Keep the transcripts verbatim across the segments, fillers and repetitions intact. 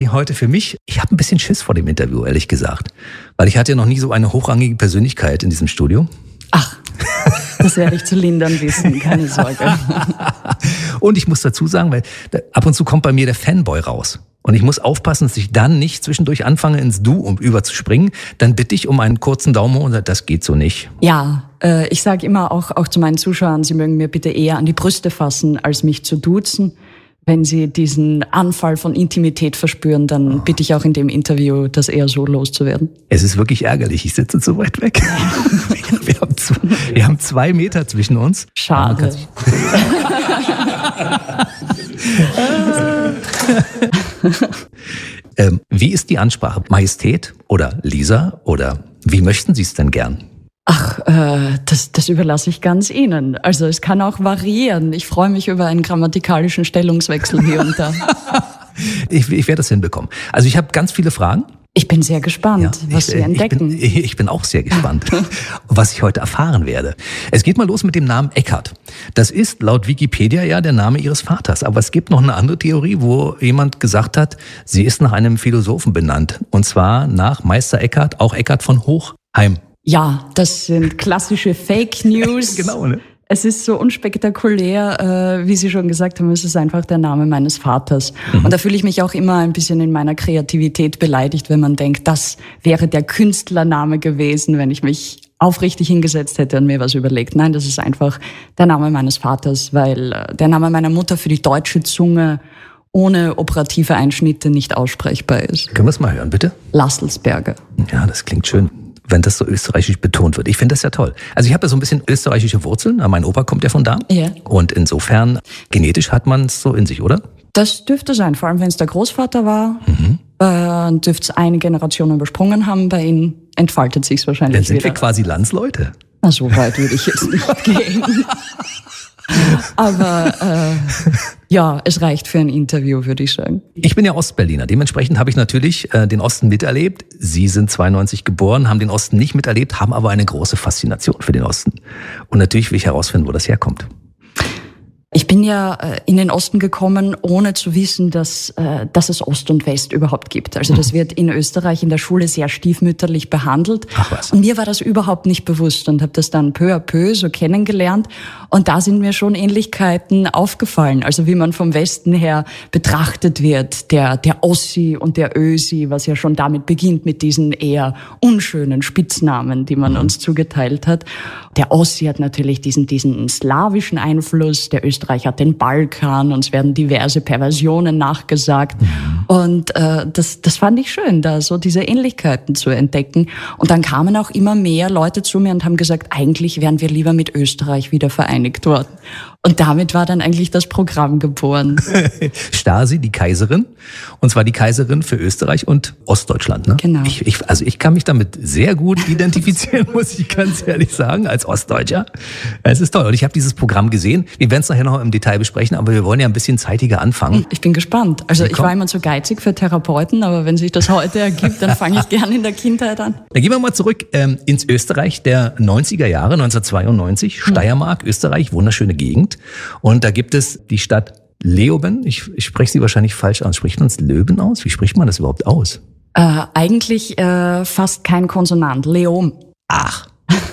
Deswegen heute für mich, ich habe ein bisschen Schiss vor dem Interview, ehrlich gesagt. Weil ich hatte ja noch nie so eine hochrangige Persönlichkeit in diesem Studio. Ach, das werde ich zu lindern wissen, keine Sorge. Und ich muss dazu sagen, weil ab und zu kommt bei mir der Fanboy raus. Und ich muss aufpassen, dass ich dann nicht zwischendurch anfange, ins Du um überzuspringen. Dann bitte ich um einen kurzen Daumen hoch und sage, das geht so nicht. Ja, äh, ich sage immer auch, auch zu meinen Zuschauern, sie mögen mir bitte eher an die Brüste fassen, als mich zu duzen. Wenn sie diesen Anfall von Intimität verspüren, dann oh. bitte ich auch in dem Interview, das eher so loszuwerden. Es ist wirklich ärgerlich, ich sitze zu weit weg. wir, haben zwei, wir haben zwei Meter zwischen uns. Schade. ähm, wie ist die Ansprache? Majestät oder Lisa oder wie möchten Sie es denn gern? Ach, äh, das, das überlasse ich ganz Ihnen. Also es kann auch variieren. Ich freue mich über einen grammatikalischen Stellungswechsel hier und da. ich, ich werde das hinbekommen. Also ich habe ganz viele Fragen. Ich bin sehr gespannt, ja, was ich, Sie entdecken. Ich bin, ich bin auch sehr gespannt, was ich heute erfahren werde. Es geht mal los mit dem Namen Eckhart. Das ist laut Wikipedia ja der Name Ihres Vaters. Aber es gibt noch eine andere Theorie, wo jemand gesagt hat, sie ist nach einem Philosophen benannt. Und zwar nach Meister Eckhart, auch Eckhart von Hochheim. Ja, das sind klassische Fake News. Genau, ne? Es ist so unspektakulär, äh, wie Sie schon gesagt haben, es ist einfach der Name meines Vaters. Mhm. Und da fühle ich mich auch immer ein bisschen in meiner Kreativität beleidigt, wenn man denkt, das wäre der Künstlername gewesen, wenn ich mich aufrichtig hingesetzt hätte und mir was überlegt. Nein, das ist einfach der Name meines Vaters, weil äh, der Name meiner Mutter für die deutsche Zunge ohne operative Einschnitte nicht aussprechbar ist. Können wir es mal hören, bitte? Lasselsberger. Ja, das klingt schön, wenn das so österreichisch betont wird. Ich finde das ja toll. Also ich habe ja so ein bisschen österreichische Wurzeln. Mein Opa kommt ja von da. Ja. Und insofern, genetisch hat man es so in sich, oder? Das dürfte sein, vor allem wenn es der Großvater war. Mhm. Äh, dürfte es eine Generation übersprungen haben. Bei Ihnen entfaltet sich es wahrscheinlich Dann sind wieder. wir quasi Landsleute. Na, so weit würde ich jetzt nicht gehen. Aber äh, ja, es reicht für ein Interview, würde ich sagen. Ich bin ja Ostberliner. Dementsprechend habe ich natürlich äh, den Osten miterlebt. Sie sind zweiundneunzig geboren, haben den Osten nicht miterlebt, haben aber eine große Faszination für den Osten. Und natürlich will ich herausfinden, wo das herkommt. Ich bin ja in den Osten gekommen, ohne zu wissen, dass, dass es Ost und West überhaupt gibt. Also das wird in Österreich in der Schule sehr stiefmütterlich behandelt. Ach was. Und mir war das überhaupt nicht bewusst und habe das dann peu à peu so kennengelernt. Und da sind mir schon Ähnlichkeiten aufgefallen. Also wie man vom Westen her betrachtet wird, der, der Ossi und der Ösi, was ja schon damit beginnt mit diesen eher unschönen Spitznamen, die man uns zugeteilt hat. Der Ossi hat natürlich diesen, diesen slawischen Einfluss, der Österreich hat den Balkan, uns werden diverse Perversionen nachgesagt. Mhm. Und äh, das, das fand ich schön, da so diese Ähnlichkeiten zu entdecken. Und dann kamen auch immer mehr Leute zu mir und haben gesagt, eigentlich wären wir lieber mit Österreich wieder vereinigt worden. Und damit war dann eigentlich das Programm geboren. Stasi, die Kaiserin. Und zwar die Kaiserin für Österreich und Ostdeutschland. Ne? Genau. Ich, ich, also ich kann mich damit sehr gut identifizieren, muss ich ganz ehrlich sagen, als Ostdeutscher. Es ist toll. Und ich habe dieses Programm gesehen. Wir werden es nachher noch im Detail besprechen, aber wir wollen ja ein bisschen zeitiger anfangen. Ich bin gespannt. Also ich war immer zu geizig für Therapeuten, aber wenn sich das heute ergibt, dann fange ich gerne in der Kindheit an. Dann gehen wir mal zurück ähm, ins Österreich der neunziger Jahre, neunzehnhundertzweiundneunzig. Steiermark, Österreich, wunderschöne Gegend. Und da gibt es die Stadt Leoben. Ich, ich spreche sie wahrscheinlich falsch aus. Spricht man es Löben aus? Wie spricht man das überhaupt aus? Äh, eigentlich äh, fast kein Konsonant. Leom. Ach.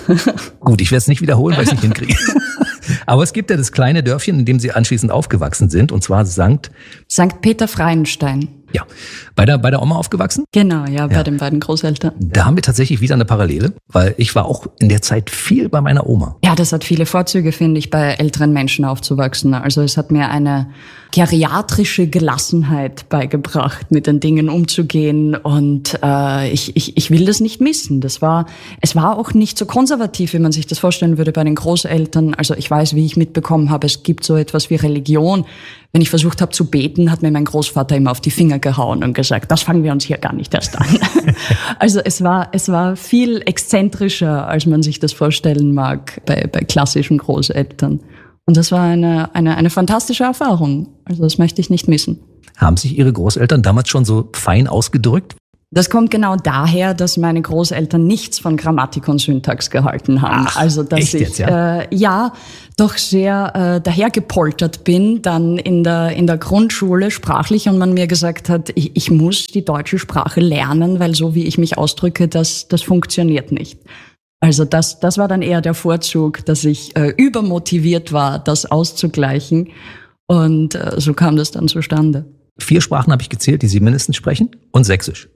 Gut, ich werde es nicht wiederholen, weil ich es nicht hinkriege. Aber es gibt ja das kleine Dörfchen, in dem Sie anschließend aufgewachsen sind, und zwar Sankt... Sankt Peter-Freienstein. Ja, bei der, bei der Oma aufgewachsen? Genau, ja, bei ja. den beiden Großeltern. Da haben wir tatsächlich wieder eine Parallele, weil ich war auch in der Zeit viel bei meiner Oma. Ja, das hat viele Vorzüge, finde ich, bei älteren Menschen aufzuwachsen. Also es hat mir eine geriatrische Gelassenheit beigebracht, mit den Dingen umzugehen, und äh, ich, ich, ich will das nicht missen. Das war, es war auch nicht so konservativ, wie man sich das vorstellen würde bei den Großeltern. Also ich weiß, wie ich mitbekommen habe, es gibt so etwas wie Religion. Wenn ich versucht habe zu beten, hat mir mein Großvater immer auf die Finger gehauen und gesagt, das fangen wir uns hier gar nicht erst an. Also es war, es war viel exzentrischer, als man sich das vorstellen mag bei, bei klassischen Großeltern. Und das war eine, eine, eine fantastische Erfahrung. Also das möchte ich nicht missen. Haben sich Ihre Großeltern damals schon so fein ausgedrückt? Das kommt genau daher, dass meine Großeltern nichts von Grammatik und Syntax gehalten haben. Ach, also dass echt ich jetzt, ja? Äh, ja doch sehr äh, dahergepoltert bin, dann in der in der Grundschule sprachlich und man mir gesagt hat, ich, ich muss die deutsche Sprache lernen, weil so wie ich mich ausdrücke, das das funktioniert nicht. Also das das war dann eher der Vorzug, dass ich äh, übermotiviert war, das auszugleichen und äh, so kam das dann zustande. Vier Sprachen habe ich gezählt, die Sie mindestens sprechen und Sächsisch.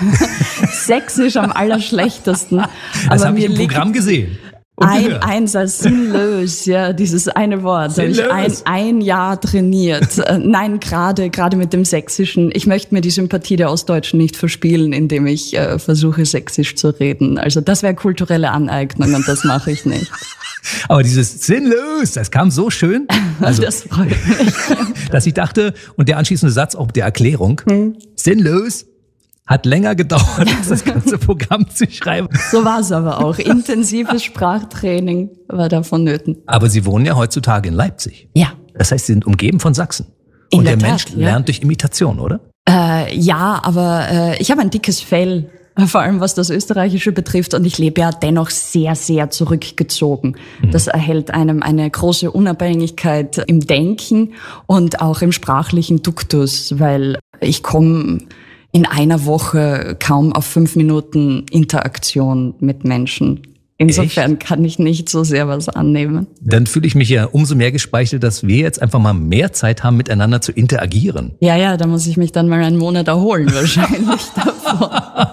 Sächsisch am allerschlechtesten. Das aber habe ich mir im liegt Programm gesehen. Und Ein gehört. Einsatz, sinnlos, ja, dieses eine Wort. Da habe ich ein, Sinnlos. ein Jahr trainiert. Äh, Nein, gerade gerade mit dem Sächsischen. Ich möchte mir die Sympathie der Ostdeutschen nicht verspielen, indem ich äh, versuche, Sächsisch zu reden. Also das wäre kulturelle Aneignung und das mache ich nicht. Aber dieses sinnlos, das kam so schön, also, das freut mich. dass ich dachte, und der anschließende Satz auch der Erklärung, hm. sinnlos, hat länger gedauert, als das ganze Programm zu schreiben. So war es aber auch. Intensives Sprachtraining war da vonnöten. Aber Sie wohnen ja heutzutage in Leipzig. Ja. Das heißt, Sie sind umgeben von Sachsen. In und der der, Tat, Mensch ja. lernt durch Imitation, oder? Äh, ja, aber äh, ich habe ein dickes Fell, vor allem was das Österreichische betrifft. Und ich lebe ja dennoch sehr, sehr zurückgezogen. Mhm. Das erhält einem eine große Unabhängigkeit im Denken und auch im sprachlichen Duktus, weil ich komme in einer Woche kaum auf fünf Minuten Interaktion mit Menschen. Insofern Echt? Kann ich nicht so sehr was annehmen. Dann fühle ich mich ja umso mehr gespeichelt, dass wir jetzt einfach mal mehr Zeit haben, miteinander zu interagieren. Ja, ja, da muss ich mich dann mal einen Monat erholen wahrscheinlich davon.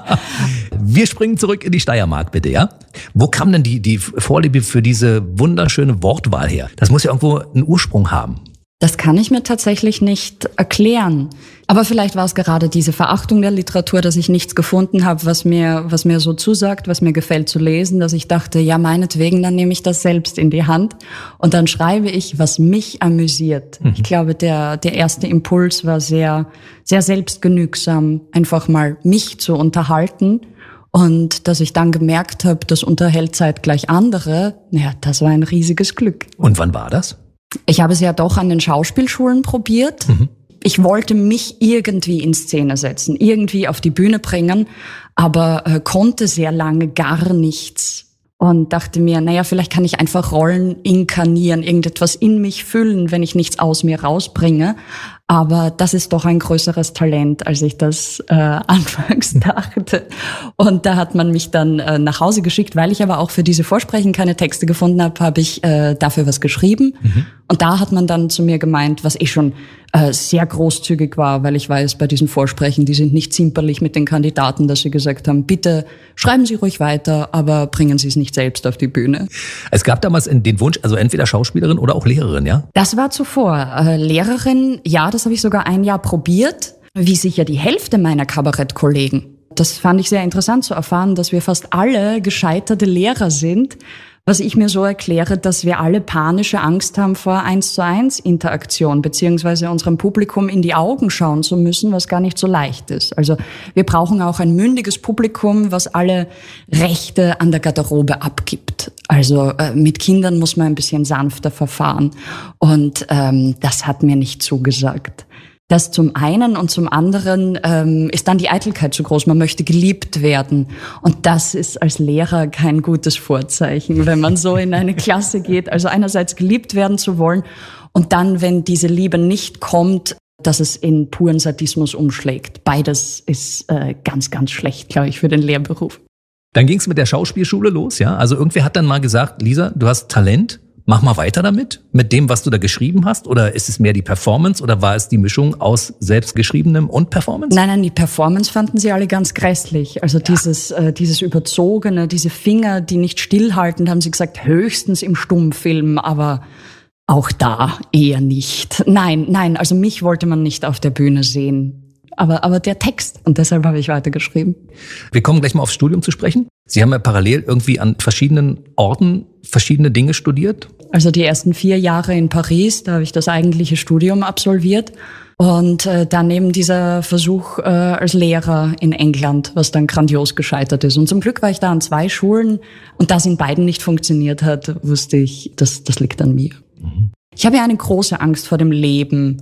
Wir springen zurück in die Steiermark, bitte, ja? Wo kam denn die, die Vorliebe für diese wunderschöne Wortwahl her? Das muss ja irgendwo einen Ursprung haben. Das kann ich mir tatsächlich nicht erklären. Aber vielleicht war es gerade diese Verachtung der Literatur, dass ich nichts gefunden habe, was mir, was mir so zusagt, was mir gefällt zu lesen, dass ich dachte, ja, meinetwegen, dann nehme ich das selbst in die Hand und dann schreibe ich, was mich amüsiert. Mhm. Ich glaube, der, der erste Impuls war sehr, sehr selbstgenügsam, einfach mal mich zu unterhalten. Und dass ich dann gemerkt habe, das unterhält zeitgleich andere, ja, das war ein riesiges Glück. Und wann war das? Ich habe es ja doch an den Schauspielschulen probiert. Mhm. Ich wollte mich irgendwie in Szene setzen, irgendwie auf die Bühne bringen, aber äh, konnte sehr lange gar nichts. Und dachte mir, naja, vielleicht kann ich einfach Rollen inkarnieren, irgendetwas in mich füllen, wenn ich nichts aus mir rausbringe. Aber das ist doch ein größeres Talent, als ich das äh, anfangs dachte. Und da hat man mich dann äh, nach Hause geschickt, weil ich aber auch für diese Vorsprechen keine Texte gefunden habe, habe ich äh, dafür was geschrieben. Mhm. Und da hat man dann zu mir gemeint, was ich schon äh, sehr großzügig war, weil ich weiß, bei diesen Vorsprechen, die sind nicht zimperlich mit den Kandidaten, dass sie gesagt haben, bitte schreiben Sie ruhig weiter, aber bringen Sie es nicht selbst auf die Bühne. Es gab damals den Wunsch, also entweder Schauspielerin oder auch Lehrerin, ja? Das war zuvor. Äh, Lehrerin, ja, das habe ich sogar ein Jahr probiert, wie sicher die Hälfte meiner Kabarettkollegen. Das fand ich sehr interessant zu erfahren, dass wir fast alle gescheiterte Lehrer sind, was ich mir so erkläre, dass wir alle panische Angst haben vor eins zu eins Interaktion, beziehungsweise unserem Publikum in die Augen schauen zu müssen, was gar nicht so leicht ist. Also wir brauchen auch ein mündiges Publikum, was alle Rechte an der Garderobe abgibt. Also äh, mit Kindern muss man ein bisschen sanfter verfahren. Und ähm, das hat mir nicht zugesagt. Das zum einen und zum anderen ähm, ist dann die Eitelkeit zu groß. Man möchte geliebt werden. Und das ist als Lehrer kein gutes Vorzeichen, wenn man so in eine Klasse geht. Also einerseits geliebt werden zu wollen und dann, wenn diese Liebe nicht kommt, dass es in puren Sadismus umschlägt. Beides ist äh, ganz, ganz schlecht, glaube ich, für den Lehrberuf. Dann ging es mit der Schauspielschule los, ja? Also irgendwer hat dann mal gesagt, Lisa, du hast Talent. Mach mal weiter damit, mit dem, was du da geschrieben hast? Oder ist es mehr die Performance oder war es die Mischung aus selbstgeschriebenem und Performance? Nein, nein, die Performance fanden sie alle ganz grässlich. Also ja. dieses äh, dieses Überzogene, diese Finger, die nicht stillhalten, haben sie gesagt, höchstens im Stummfilm, aber auch da eher nicht. Nein, nein, also mich wollte man nicht auf der Bühne sehen. Aber, aber der Text, und deshalb habe ich weitergeschrieben. Wir kommen gleich mal aufs Studium zu sprechen. Sie haben ja parallel irgendwie an verschiedenen Orten verschiedene Dinge studiert. Also die ersten vier Jahre in Paris, da habe ich das eigentliche Studium absolviert. Und äh, dann eben dieser Versuch äh, als Lehrer in England, was dann grandios gescheitert ist. Und zum Glück war ich da an zwei Schulen. Und da es in beiden nicht funktioniert hat, wusste ich, das, das liegt an mir. Mhm. Ich habe ja eine große Angst vor dem Leben.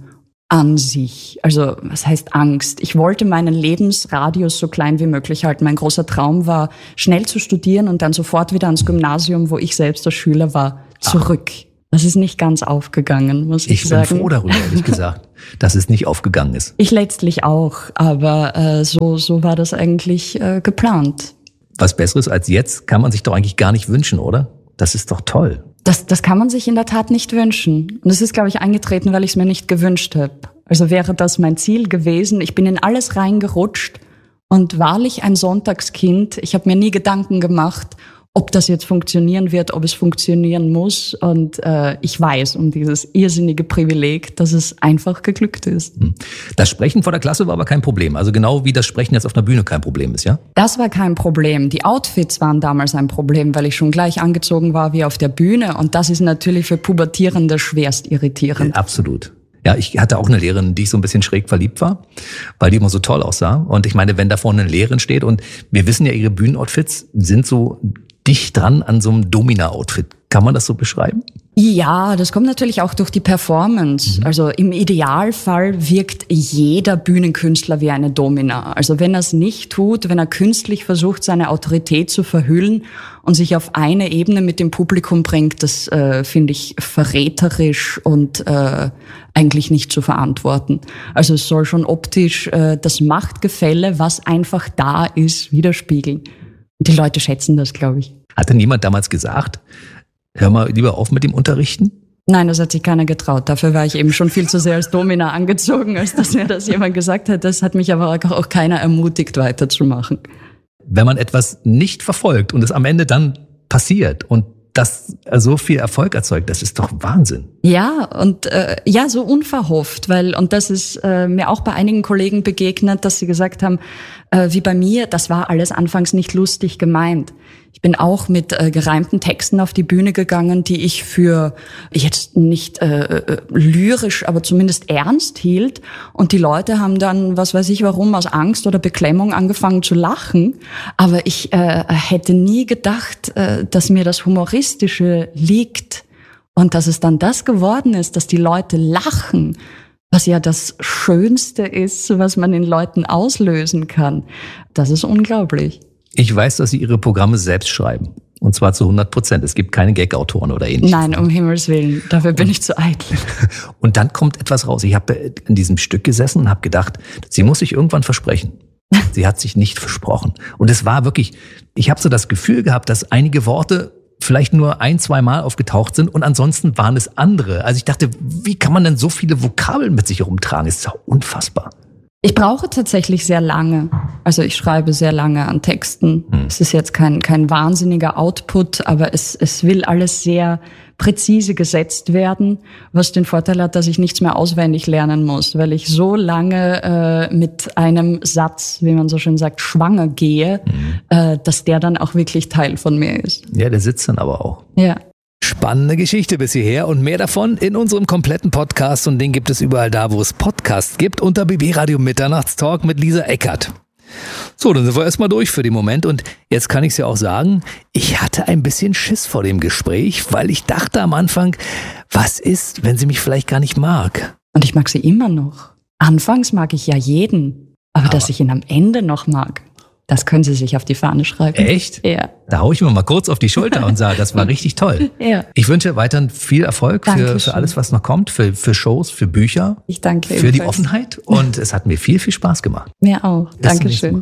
an sich. Also was heißt Angst? Ich wollte meinen Lebensradius so klein wie möglich halten. Mein großer Traum war, schnell zu studieren und dann sofort wieder ans Gymnasium, wo ich selbst als Schüler war, zurück. Ach. Das ist nicht ganz aufgegangen, muss ich, ich sagen. Ich bin froh darüber, ehrlich gesagt, dass es nicht aufgegangen ist. Ich letztlich auch, aber äh, so, so war das eigentlich äh, geplant. Was Besseres als jetzt kann man sich doch eigentlich gar nicht wünschen, oder? Das ist doch toll. Das, das kann man sich in der Tat nicht wünschen. Und es ist, glaube ich, eingetreten, weil ich es mir nicht gewünscht habe. Also wäre das mein Ziel gewesen. Ich bin in alles reingerutscht und wahrlich ein Sonntagskind. Ich habe mir nie Gedanken gemacht, ob das jetzt funktionieren wird, ob es funktionieren muss. Und äh, ich weiß um dieses irrsinnige Privileg, dass es einfach geglückt ist. Das Sprechen vor der Klasse war aber kein Problem. Also genau wie das Sprechen jetzt auf einer Bühne kein Problem ist, ja? Das war kein Problem. Die Outfits waren damals ein Problem, weil ich schon gleich angezogen war wie auf der Bühne. Und das ist natürlich für Pubertierende schwerst irritierend. Absolut. Ja, ich hatte auch eine Lehrerin, in die ich so ein bisschen schräg verliebt war, weil die immer so toll aussah. Und ich meine, wenn da vorne eine Lehrerin steht und wir wissen ja, ihre Bühnenoutfits sind so dicht dran an so einem Domina-Outfit. Kann man das so beschreiben? Ja, das kommt natürlich auch durch die Performance. Mhm. Also im Idealfall wirkt jeder Bühnenkünstler wie eine Domina. Also wenn er es nicht tut, wenn er künstlich versucht, seine Autorität zu verhüllen und sich auf eine Ebene mit dem Publikum bringt, das äh, finde ich verräterisch und äh, eigentlich nicht zu verantworten. Also es soll schon optisch äh, das Machtgefälle, was einfach da ist, widerspiegeln. Die Leute schätzen das, glaube ich. Hat denn jemand damals gesagt, hör mal lieber auf mit dem Unterrichten? Nein, das hat sich keiner getraut. Dafür war ich eben schon viel zu sehr als Domina angezogen, als dass mir das jemand gesagt hat. Das hat mich aber auch keiner ermutigt, weiterzumachen. Wenn man etwas nicht verfolgt und es am Ende dann passiert und das so viel Erfolg erzeugt, das ist doch Wahnsinn. Ja, und äh, ja, so unverhofft, weil, und das ist äh, mir auch bei einigen Kollegen begegnet, dass sie gesagt haben, äh, wie bei mir, das war alles anfangs nicht lustig gemeint. Ich bin auch mit äh, gereimten Texten auf die Bühne gegangen, die ich für jetzt nicht äh, lyrisch, aber zumindest ernst hielt. Und die Leute haben dann, was weiß ich warum, aus Angst oder Beklemmung angefangen zu lachen. Aber ich äh, hätte nie gedacht, äh, dass mir das Humoristische liegt. Und dass es dann das geworden ist, dass die Leute lachen, was ja das Schönste ist, was man in Leuten auslösen kann. Das ist unglaublich. Ich weiß, dass Sie Ihre Programme selbst schreiben. Und zwar zu hundert Prozent. Es gibt keine Gag-Autoren oder ähnliches. Nein, um Himmels Willen. Dafür bin ich zu eitel. Und dann kommt etwas raus. Ich habe in diesem Stück gesessen und habe gedacht, sie muss sich irgendwann versprechen. Sie hat sich nicht versprochen. Und es war wirklich, ich habe so das Gefühl gehabt, dass einige Worte vielleicht nur ein, zwei Mal aufgetaucht sind und ansonsten waren es andere. Also ich dachte, wie kann man denn so viele Vokabeln mit sich herumtragen? Das ist ja unfassbar. Ich brauche tatsächlich sehr lange. Also ich schreibe sehr lange an Texten. Hm. Es ist jetzt kein kein wahnsinniger Output, aber es es will alles sehr präzise gesetzt werden, was den Vorteil hat, dass ich nichts mehr auswendig lernen muss, weil ich so lange äh, mit einem Satz, wie man so schön sagt, schwanger gehe, hm. äh, dass der dann auch wirklich Teil von mir ist. Ja, der sitzt dann aber auch. Ja. Spannende Geschichte bis hierher und mehr davon in unserem kompletten Podcast und den gibt es überall da, wo es Podcasts gibt, unter B B Radio Mitternachtstalk mit Lisa Eckert. So, dann sind wir erstmal durch für den Moment und jetzt kann ich es ja auch sagen, ich hatte ein bisschen Schiss vor dem Gespräch, weil ich dachte am Anfang, was ist, wenn sie mich vielleicht gar nicht mag? Und ich mag sie immer noch. Anfangs mag ich ja jeden, aber, aber dass ich ihn am Ende noch mag. Das können Sie sich auf die Fahne schreiben. Echt? Ja. Da hau ich mir mal kurz auf die Schulter und sage, das war richtig toll. Ja. Ich wünsche weiterhin viel Erfolg für, für alles, was noch kommt, für, für Shows, für Bücher. Ich danke Für ebenfalls. Die Offenheit. Und es hat mir viel, viel Spaß gemacht. Mir auch. Bis Dankeschön.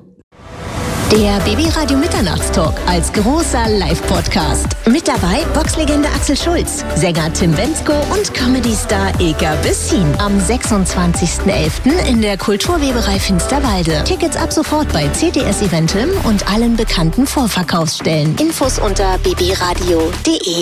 Der B B Radio Mitternachtstalk als großer Live-Podcast. Mit dabei Boxlegende Axel Schulz, Sänger Tim Bendzko und Comedy-Star Ilka Bessin. Am sechsundzwanzigsten elften in der Kulturweberei Finsterwalde. Tickets ab sofort bei C T S Eventim und allen bekannten Vorverkaufsstellen. Infos unter b b radio punkt d e.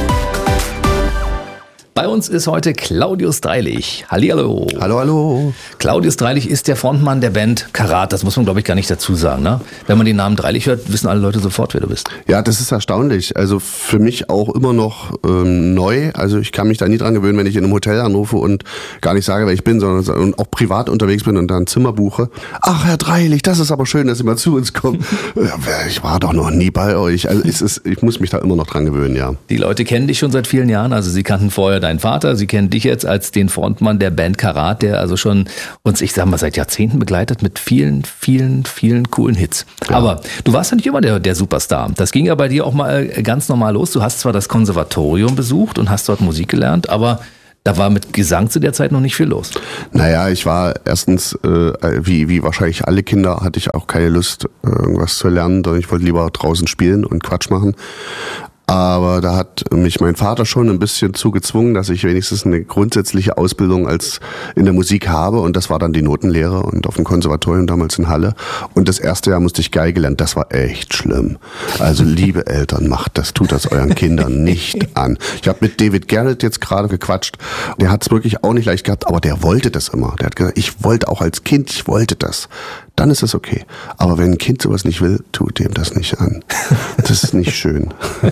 Bei uns ist heute Claudius Dreilich. Hallihallo. Hallo, hallo. Claudius Dreilich ist der Frontmann der Band Karat. Das muss man, glaube ich, gar nicht dazu sagen, ne? Wenn man den Namen Dreilich hört, wissen alle Leute sofort, wer du bist. Ja, das ist erstaunlich. Also für mich auch immer noch ähm, neu. Also ich kann mich da nie dran gewöhnen, wenn ich in einem Hotel anrufe und gar nicht sage, wer ich bin, sondern und auch privat unterwegs bin und da ein Zimmer buche. Ach, Herr Dreilich, das ist aber schön, dass Sie mal zu uns kommen. Ich war doch noch nie bei euch. Also es ist, ich muss mich da immer noch dran gewöhnen, ja. Die Leute kennen dich schon seit vielen Jahren. Also sie kannten vorher deinen Vater, sie kennen dich jetzt als den Frontmann der Band Karat, der also schon uns, ich sag mal, seit Jahrzehnten begleitet mit vielen, vielen, vielen coolen Hits. Ja. Aber du warst ja nicht immer der, der Superstar. Das ging ja bei dir auch mal ganz normal los. Du hast zwar das Konservatorium besucht und hast dort Musik gelernt, aber da war mit Gesang zu der Zeit noch nicht viel los. Naja, ich war erstens, äh, wie, wie wahrscheinlich alle Kinder, hatte ich auch keine Lust, irgendwas zu lernen, sondern ich wollte lieber draußen spielen und Quatsch machen. Aber da hat mich mein Vater schon ein bisschen zu gezwungen, dass ich wenigstens eine grundsätzliche Ausbildung als in der Musik habe. Und das war dann die Notenlehre und auf dem Konservatorium damals in Halle. Und das erste Jahr musste ich Geige lernen. Das war echt schlimm. Also liebe Eltern, macht das, tut das euren Kindern nicht an. Ich habe mit David Garrett jetzt gerade gequatscht. Der hat es wirklich auch nicht leicht gehabt, aber der wollte das immer. Der hat gesagt, ich wollte auch als Kind, ich wollte das. Dann ist es okay. Aber wenn ein Kind sowas nicht will, tut dem das nicht an. Das ist nicht schön.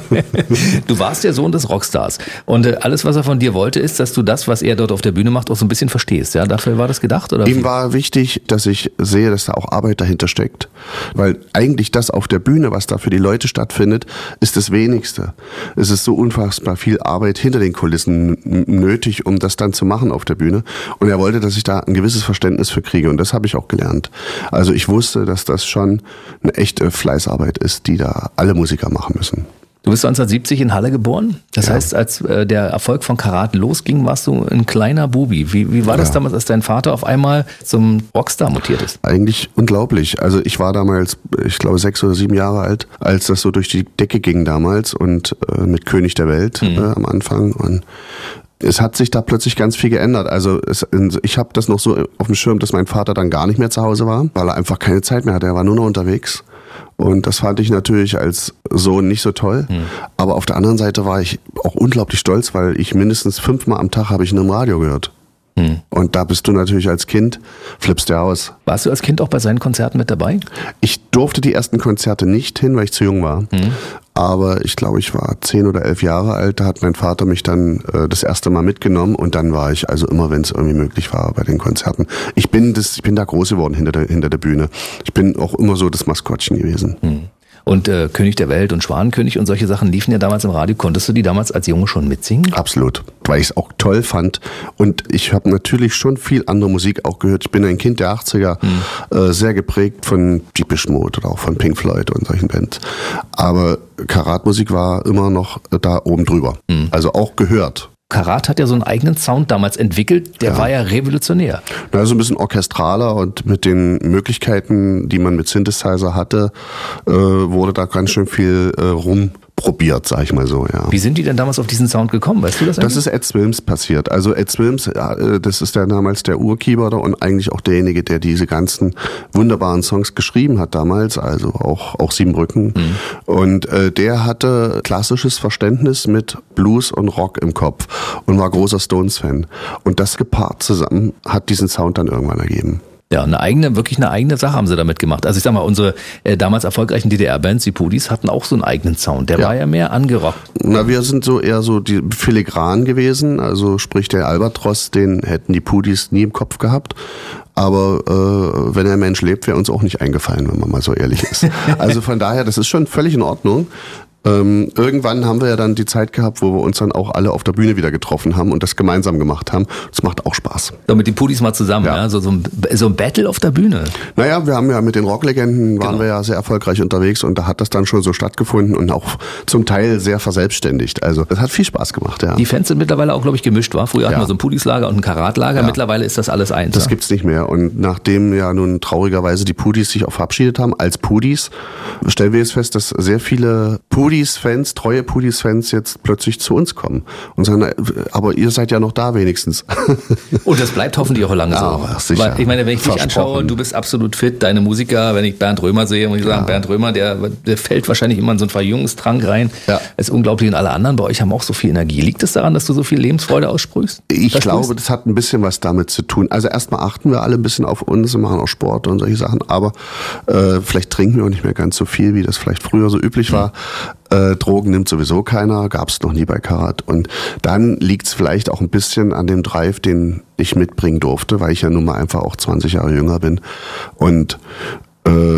Du warst der Sohn des Rockstars. Und äh, alles, was er von dir wollte, ist, dass du das, was er dort auf der Bühne macht, auch so ein bisschen verstehst. Ja, dafür war das gedacht, oder? Ihm wie? war wichtig, dass ich sehe, dass da auch Arbeit dahinter steckt. Weil eigentlich das auf der Bühne, was da für die Leute stattfindet, ist das Wenigste. Es ist so unfassbar viel Arbeit hinter den Kulissen nötig, um das dann zu machen auf der Bühne. Und er wollte, dass ich da ein gewisses Verständnis für kriege. Und das habe ich auch gelernt. Also ich wusste, dass das schon eine echte Fleißarbeit ist, die da alle Musiker machen müssen. Du bist neunzehnhundertsiebzig in Halle geboren. Das ja. heißt, als äh, der Erfolg von Karat losging, warst du ein kleiner Bubi. Wie, wie war das ja. damals, als dein Vater auf einmal zum Rockstar mutiert ist? Eigentlich unglaublich. Also ich war damals, ich glaube, sechs oder sieben Jahre alt, als das so durch die Decke ging damals und äh, mit König der Welt mhm. äh, am Anfang. Und es hat sich da plötzlich ganz viel geändert. Also es, ich habe das noch so auf dem Schirm, dass mein Vater dann gar nicht mehr zu Hause war, weil er einfach keine Zeit mehr hatte. Er war nur noch unterwegs. Und das fand ich natürlich als Sohn nicht so toll. Hm. Aber auf der anderen Seite war ich auch unglaublich stolz, weil ich mindestens fünfmal am Tag habe ich ihn im Radio gehört. Hm. Und da bist du natürlich als Kind, flippst du aus. Warst du als Kind auch bei seinen Konzerten mit dabei? Ich durfte die ersten Konzerte nicht hin, weil ich zu jung war. Hm. Aber ich glaube, ich war zehn oder elf Jahre alt, da hat mein Vater mich dann äh, das erste Mal mitgenommen und dann war ich also immer, wenn es irgendwie möglich war, bei den Konzerten. Ich bin das, ich bin da groß geworden hinter der, hinter der Bühne. Ich bin auch immer so das Maskottchen gewesen. Hm. Und äh, König der Welt und Schwanenkönig und solche Sachen liefen ja damals im Radio. Konntest du die damals als Junge schon mitsingen? Absolut, weil ich es auch toll fand. Und ich habe natürlich schon viel andere Musik auch gehört. Ich bin ein Kind der achtziger, hm. äh, sehr geprägt von Depeche Mode oder auch von Pink Floyd und solchen Bands. Aber Karatmusik war immer noch da oben drüber. Hm. Also auch gehört. Karat hat ja so einen eigenen Sound damals entwickelt, der ja. war ja revolutionär. Na, so ein bisschen orchestraler und mit den Möglichkeiten, die man mit Synthesizer hatte, äh, wurde da ganz schön viel äh, rumprobiert, sag ich mal so, ja. Wie sind die denn damals auf diesen Sound gekommen? Weißt du das eigentlich? Das ist Ed Svilms passiert. Also Ed Svilms, äh, das ist der damals der Ur-Keyboarder und eigentlich auch derjenige, der diese ganzen wunderbaren Songs geschrieben hat damals, also auch, auch Siebenbrücken. Mhm. Und äh, der hatte klassisches Verständnis mit Blues und Rock im Kopf und war großer Stones-Fan. Und das gepaart zusammen hat diesen Sound dann irgendwann ergeben. Ja, eine eigene, wirklich eine eigene Sache haben sie damit gemacht. Also ich sag mal, unsere äh, damals erfolgreichen D D R-Bands, die Pudis, hatten auch so einen eigenen Sound. Der ja. war ja mehr angerockt. Na, wir sind so eher so die filigran gewesen. Also sprich der Albatros, den hätten die Pudis nie im Kopf gehabt. Aber äh, wenn der Mensch lebt, wäre uns auch nicht eingefallen, wenn man mal so ehrlich ist. Also von daher, das ist schon völlig in Ordnung. Ähm, irgendwann haben wir ja dann die Zeit gehabt, wo wir uns dann auch alle auf der Bühne wieder getroffen haben und das gemeinsam gemacht haben. Das macht auch Spaß. So mit den Pudis mal zusammen, ja. ja? So, so, ein, so ein Battle auf der Bühne. Naja, wir haben ja mit den Rocklegenden waren genau. wir ja sehr erfolgreich unterwegs und da hat das dann schon so stattgefunden und auch zum Teil sehr verselbstständigt. Also das hat viel Spaß gemacht, ja. Die Fans sind mittlerweile auch, glaube ich, gemischt, war. Früher ja. hatten wir so ein Pudis-Lager und ein Karat-Lager. Ja. Mittlerweile ist das alles eins. Das ja? gibt's nicht mehr. Und nachdem ja nun traurigerweise die Pudis sich auch verabschiedet haben als Pudis, stellen wir jetzt fest, dass sehr viele Pudis-Fans, treue Pudis-Fans jetzt plötzlich zu uns kommen und sagen, aber ihr seid ja noch da wenigstens. Und das bleibt hoffentlich auch lange ja, so. Sicher. Weil, ich meine, wenn ich dich anschaue, du bist absolut fit, deine Musiker, wenn ich Bernd Römer sehe, muss ich sagen, ja. Bernd Römer, der, der fällt wahrscheinlich immer in so einen Verjüngungstrank rein. Ja. Ist unglaublich und alle anderen bei euch haben auch so viel Energie. Liegt es daran, dass du so viel Lebensfreude aussprühst? Ich das glaube, das hat ein bisschen was damit zu tun. Also erstmal achten wir alle ein bisschen auf uns, wir machen auch Sport und solche Sachen, aber äh, vielleicht trinken wir auch nicht mehr ganz so viel, wie das vielleicht früher so üblich war. Äh, Drogen nimmt sowieso keiner, gab es noch nie bei Karat. Und dann liegt es vielleicht auch ein bisschen an dem Drive, den ich mitbringen durfte, weil ich ja nun mal einfach auch zwanzig Jahre jünger bin. Und äh,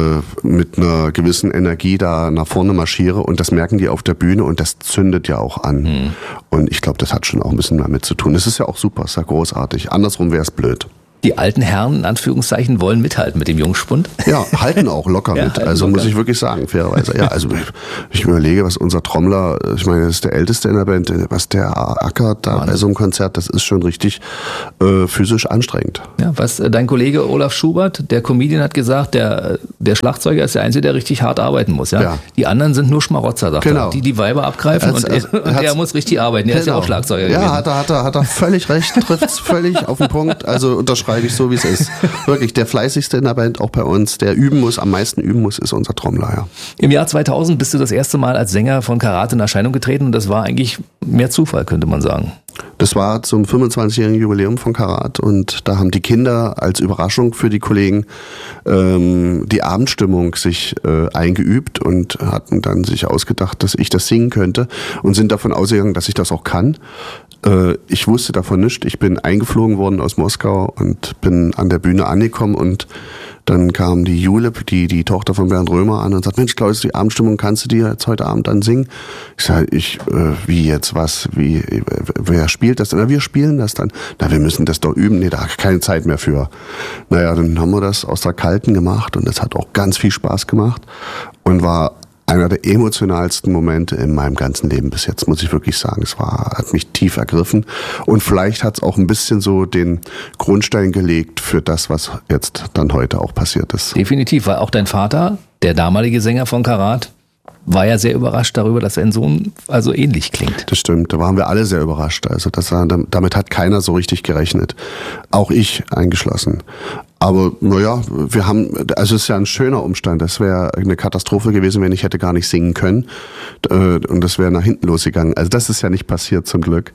mit einer gewissen Energie da nach vorne marschiere und das merken die auf der Bühne und das zündet ja auch an. Mhm. Und ich glaube, das hat schon auch ein bisschen damit zu tun. Das ist ja auch super, ist ja großartig. Andersrum wäre es blöd. Die alten Herren, in Anführungszeichen, wollen mithalten mit dem Jungspund. Ja, halten auch locker ja, mit. Also locker. Muss ich wirklich sagen, fairerweise. Ja, also ich überlege, was unser Trommler, ich meine, das ist der Älteste in der Band, was der ackert da bei so einem Konzert, das ist schon richtig äh, physisch anstrengend. Ja, was äh, dein Kollege Olaf Schubert, der Comedian, hat gesagt, der, der Schlagzeuger ist der Einzige, der richtig hart arbeiten muss. Ja? Ja. Die anderen sind nur Schmarotzer, sagt genau. er, die die Weiber abgreifen Als, und, als, er, und der muss richtig arbeiten. Der genau. ist ja auch Schlagzeuger ja, gewesen. Ja, hat er, hat, er, hat er völlig recht, trifft es völlig auf den Punkt. Also unterschreibe ich so, wie es ist. Wirklich, der fleißigste in der Band, auch bei uns, der üben muss, am meisten üben muss, ist unser Trommler, ja. Im Jahr zweitausend bist du das erste Mal als Sänger von Karat in Erscheinung getreten und das war eigentlich mehr Zufall, könnte man sagen. Das war zum fünfundzwanzigjährigen Jubiläum von Karat und da haben die Kinder als Überraschung für die Kollegen ähm, die Abendstimmung sich äh, eingeübt und hatten dann sich ausgedacht, dass ich das singen könnte und sind davon ausgegangen, dass ich das auch kann. Äh, ich wusste davon nichts. Ich bin eingeflogen worden aus Moskau und bin an der Bühne angekommen und dann kam die Jule, die, die Tochter von Bernd Römer, an und sagt, Mensch, Klaus, die Abendstimmung, kannst du die jetzt heute Abend dann singen? Ich sage, ich, äh, wie jetzt, was, wie, wer spielt das? Na, wir spielen das dann. Na, wir müssen das doch üben. Nee, da habe keine Zeit mehr für. Naja, dann haben wir das aus der Kalten gemacht und es hat auch ganz viel Spaß gemacht und war einer der emotionalsten Momente in meinem ganzen Leben bis jetzt, muss ich wirklich sagen. Es war, hat mich tief ergriffen und vielleicht hat es auch ein bisschen so den Grundstein gelegt für das, was jetzt dann heute auch passiert ist. Definitiv, weil auch dein Vater, der damalige Sänger von Karat, war ja sehr überrascht darüber, dass sein Sohn also ähnlich klingt. Das stimmt, da waren wir alle sehr überrascht. Also das, damit hat keiner so richtig gerechnet. Auch ich eingeschlossen. Aber naja, wir haben, also es ist ja ein schöner Umstand. Das wäre eine Katastrophe gewesen, wenn ich hätte gar nicht singen können. Und das wäre nach hinten losgegangen. Also das ist ja nicht passiert zum Glück.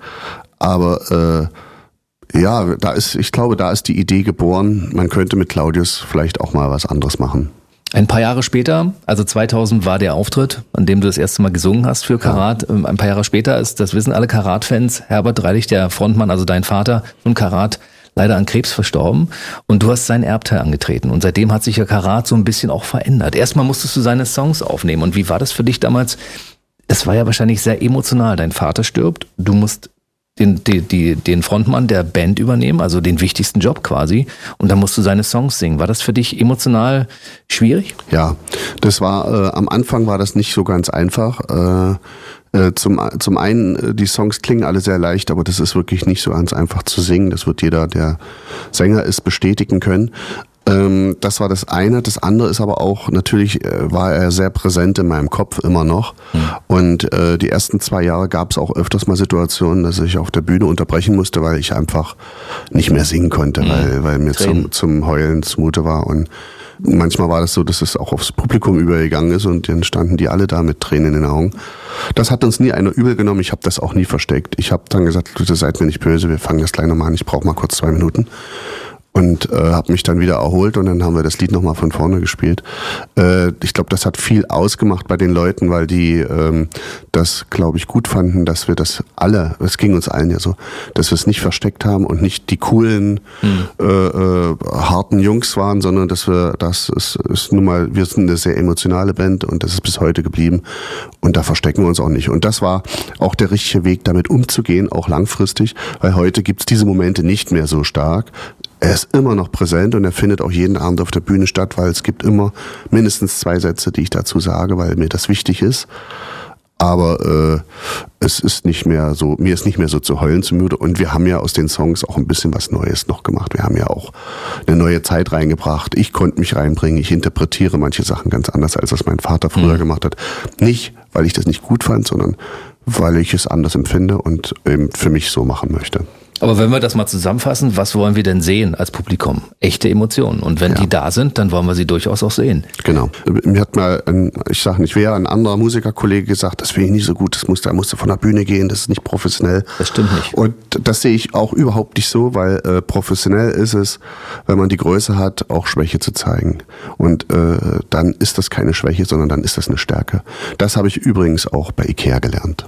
Aber äh, ja, da ist, ich glaube, da ist die Idee geboren, man könnte mit Claudius vielleicht auch mal was anderes machen. Ein paar Jahre später, also zweitausend war der Auftritt, an dem du das erste Mal gesungen hast für Karat. Ja. Ein paar Jahre später ist, das wissen alle Karat-Fans, Herbert Dreilich, der Frontmann, also dein Vater von Karat, leider an Krebs verstorben und du hast seinen Erbteil angetreten und seitdem hat sich ja Karat so ein bisschen auch verändert. Erstmal musstest du seine Songs aufnehmen und wie war das für dich damals? Es war ja wahrscheinlich sehr emotional. Dein Vater stirbt, du musst den, die, die, den Frontmann der Band übernehmen, also den wichtigsten Job quasi und dann musst du seine Songs singen. War das für dich emotional schwierig? Ja, das war, äh, am Anfang war das nicht so ganz einfach. Äh, Äh, zum, zum einen, die Songs klingen alle sehr leicht, aber das ist wirklich nicht so ganz einfach zu singen. Das wird jeder, der Sänger ist, bestätigen können. Ähm, das war das eine. Das andere ist aber auch, natürlich äh, war er sehr präsent in meinem Kopf immer noch. Mhm. Und äh, die ersten zwei Jahre gab es auch öfters mal Situationen, dass ich auf der Bühne unterbrechen musste, weil ich einfach nicht mehr singen konnte, mhm. weil, weil mir zum, zum Heulen zumute war. Und manchmal war das so, dass es auch aufs Publikum übergegangen ist und dann standen die alle da mit Tränen in den Augen. Das hat uns nie einer übel genommen, ich habe das auch nie versteckt. Ich habe dann gesagt, Leute, seid mir nicht böse, wir fangen das gleich nochmal an, ich brauche mal kurz zwei Minuten. Und äh, habe mich dann wieder erholt und dann haben wir das Lied nochmal von vorne gespielt. Äh, ich glaube, das hat viel ausgemacht bei den Leuten, weil die ähm, das, glaube ich, gut fanden, dass wir das alle, es ging uns allen ja so, dass wir es nicht versteckt haben und nicht die coolen, mhm. äh, äh, harten Jungs waren, sondern dass wir, das ist, ist nun mal, wir sind eine sehr emotionale Band und das ist bis heute geblieben und da verstecken wir uns auch nicht. Und das war auch der richtige Weg, damit umzugehen, auch langfristig, weil heute gibt's diese Momente nicht mehr so stark. Er ist immer noch präsent und er findet auch jeden Abend auf der Bühne statt, weil es gibt immer mindestens zwei Sätze, die ich dazu sage, weil mir das wichtig ist. Aber äh, es ist nicht mehr so, mir ist nicht mehr so zu heulen zumute und wir haben ja aus den Songs auch ein bisschen was Neues noch gemacht. Wir haben ja auch eine neue Zeit reingebracht. Ich konnte mich reinbringen. Ich interpretiere manche Sachen ganz anders, als das mein Vater früher mhm. gemacht hat. Nicht, weil ich das nicht gut fand, sondern weil ich es anders empfinde und eben für mich so machen möchte. Aber wenn wir das mal zusammenfassen, was wollen wir denn sehen als Publikum? Echte Emotionen. Und wenn ja. die da sind, dann wollen wir sie durchaus auch sehen. Genau. Mir hat mal, ein, ich sage nicht wer, ein anderer Musikerkollege gesagt, das finde ich nicht so gut, das muss, da musst du von der Bühne gehen, das ist nicht professionell. Das stimmt nicht. Und das sehe ich auch überhaupt nicht so, weil äh, professionell ist es, wenn man die Größe hat, auch Schwäche zu zeigen. Und äh, dann ist das keine Schwäche, sondern dann ist das eine Stärke. Das habe ich übrigens auch bei Ikea gelernt.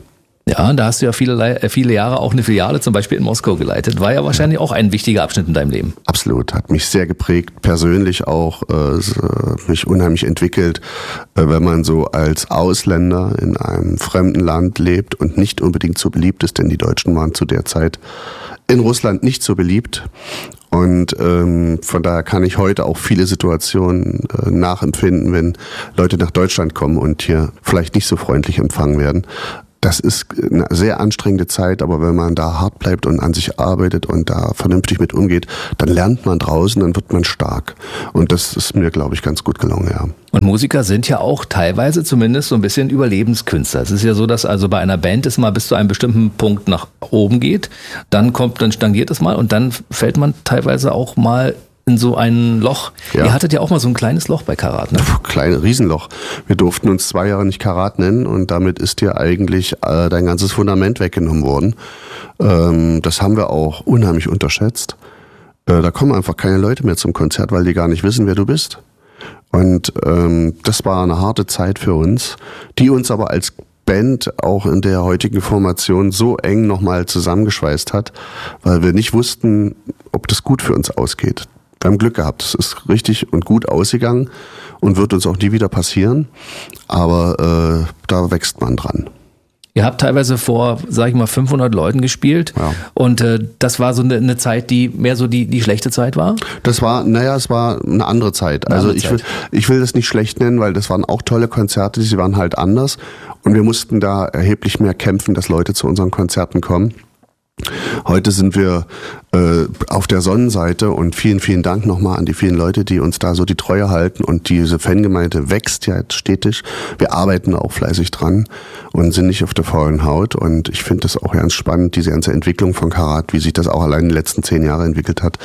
Ja, da hast du ja viele, viele Jahre auch eine Filiale zum Beispiel in Moskau geleitet. War ja wahrscheinlich auch ein wichtiger Abschnitt in deinem Leben. Absolut, hat mich sehr geprägt, persönlich auch, äh, mich unheimlich entwickelt, äh, wenn man so als Ausländer in einem fremden Land lebt und nicht unbedingt so beliebt ist, denn die Deutschen waren zu der Zeit in Russland nicht so beliebt. Und ähm, von daher kann ich heute auch viele Situationen äh, nachempfinden, wenn Leute nach Deutschland kommen und hier vielleicht nicht so freundlich empfangen werden. Das ist eine sehr anstrengende Zeit, aber wenn man da hart bleibt und an sich arbeitet und da vernünftig mit umgeht, dann lernt man draußen, dann wird man stark. Und das ist mir, glaube ich, ganz gut gelungen, ja. Und Musiker sind ja auch teilweise zumindest so ein bisschen Überlebenskünstler. Es ist ja so, dass also bei einer Band es mal bis zu einem bestimmten Punkt nach oben geht, dann kommt, dann stagniert es mal und dann fällt man teilweise auch mal in so ein Loch. Ja. Ihr hattet ja auch mal so ein kleines Loch bei Karat, ne? Kleines Riesenloch. Wir durften uns zwei Jahre nicht Karat nennen und damit ist dir eigentlich äh, dein ganzes Fundament weggenommen worden. Ähm, das haben wir auch unheimlich unterschätzt. Äh, da kommen einfach keine Leute mehr zum Konzert, weil die gar nicht wissen, wer du bist. Und ähm, das war eine harte Zeit für uns, die uns aber als Band auch in der heutigen Formation so eng nochmal zusammengeschweißt hat, weil wir nicht wussten, ob das gut für uns ausgeht. Wir haben Glück gehabt, es ist richtig und gut ausgegangen und wird uns auch nie wieder passieren, aber äh, da wächst man dran. Ihr habt teilweise vor, sag ich mal, fünfhundert Leuten gespielt ja. und äh, das war so eine, eine Zeit, die mehr so die, die schlechte Zeit war? Das war, naja, es war eine andere Zeit. Eine also andere ich, Zeit. Will, ich will das nicht schlecht nennen, weil das waren auch tolle Konzerte, sie waren halt anders und wir mussten da erheblich mehr kämpfen, dass Leute zu unseren Konzerten kommen. Heute sind wir äh, auf der Sonnenseite und vielen, vielen Dank nochmal an die vielen Leute, die uns da so die Treue halten und diese Fangemeinde wächst ja jetzt stetig. Wir arbeiten auch fleißig dran und sind nicht auf der faulen Haut und ich finde das auch ganz spannend, diese ganze Entwicklung von Karat, wie sich das auch allein in den letzten zehn Jahren entwickelt hat,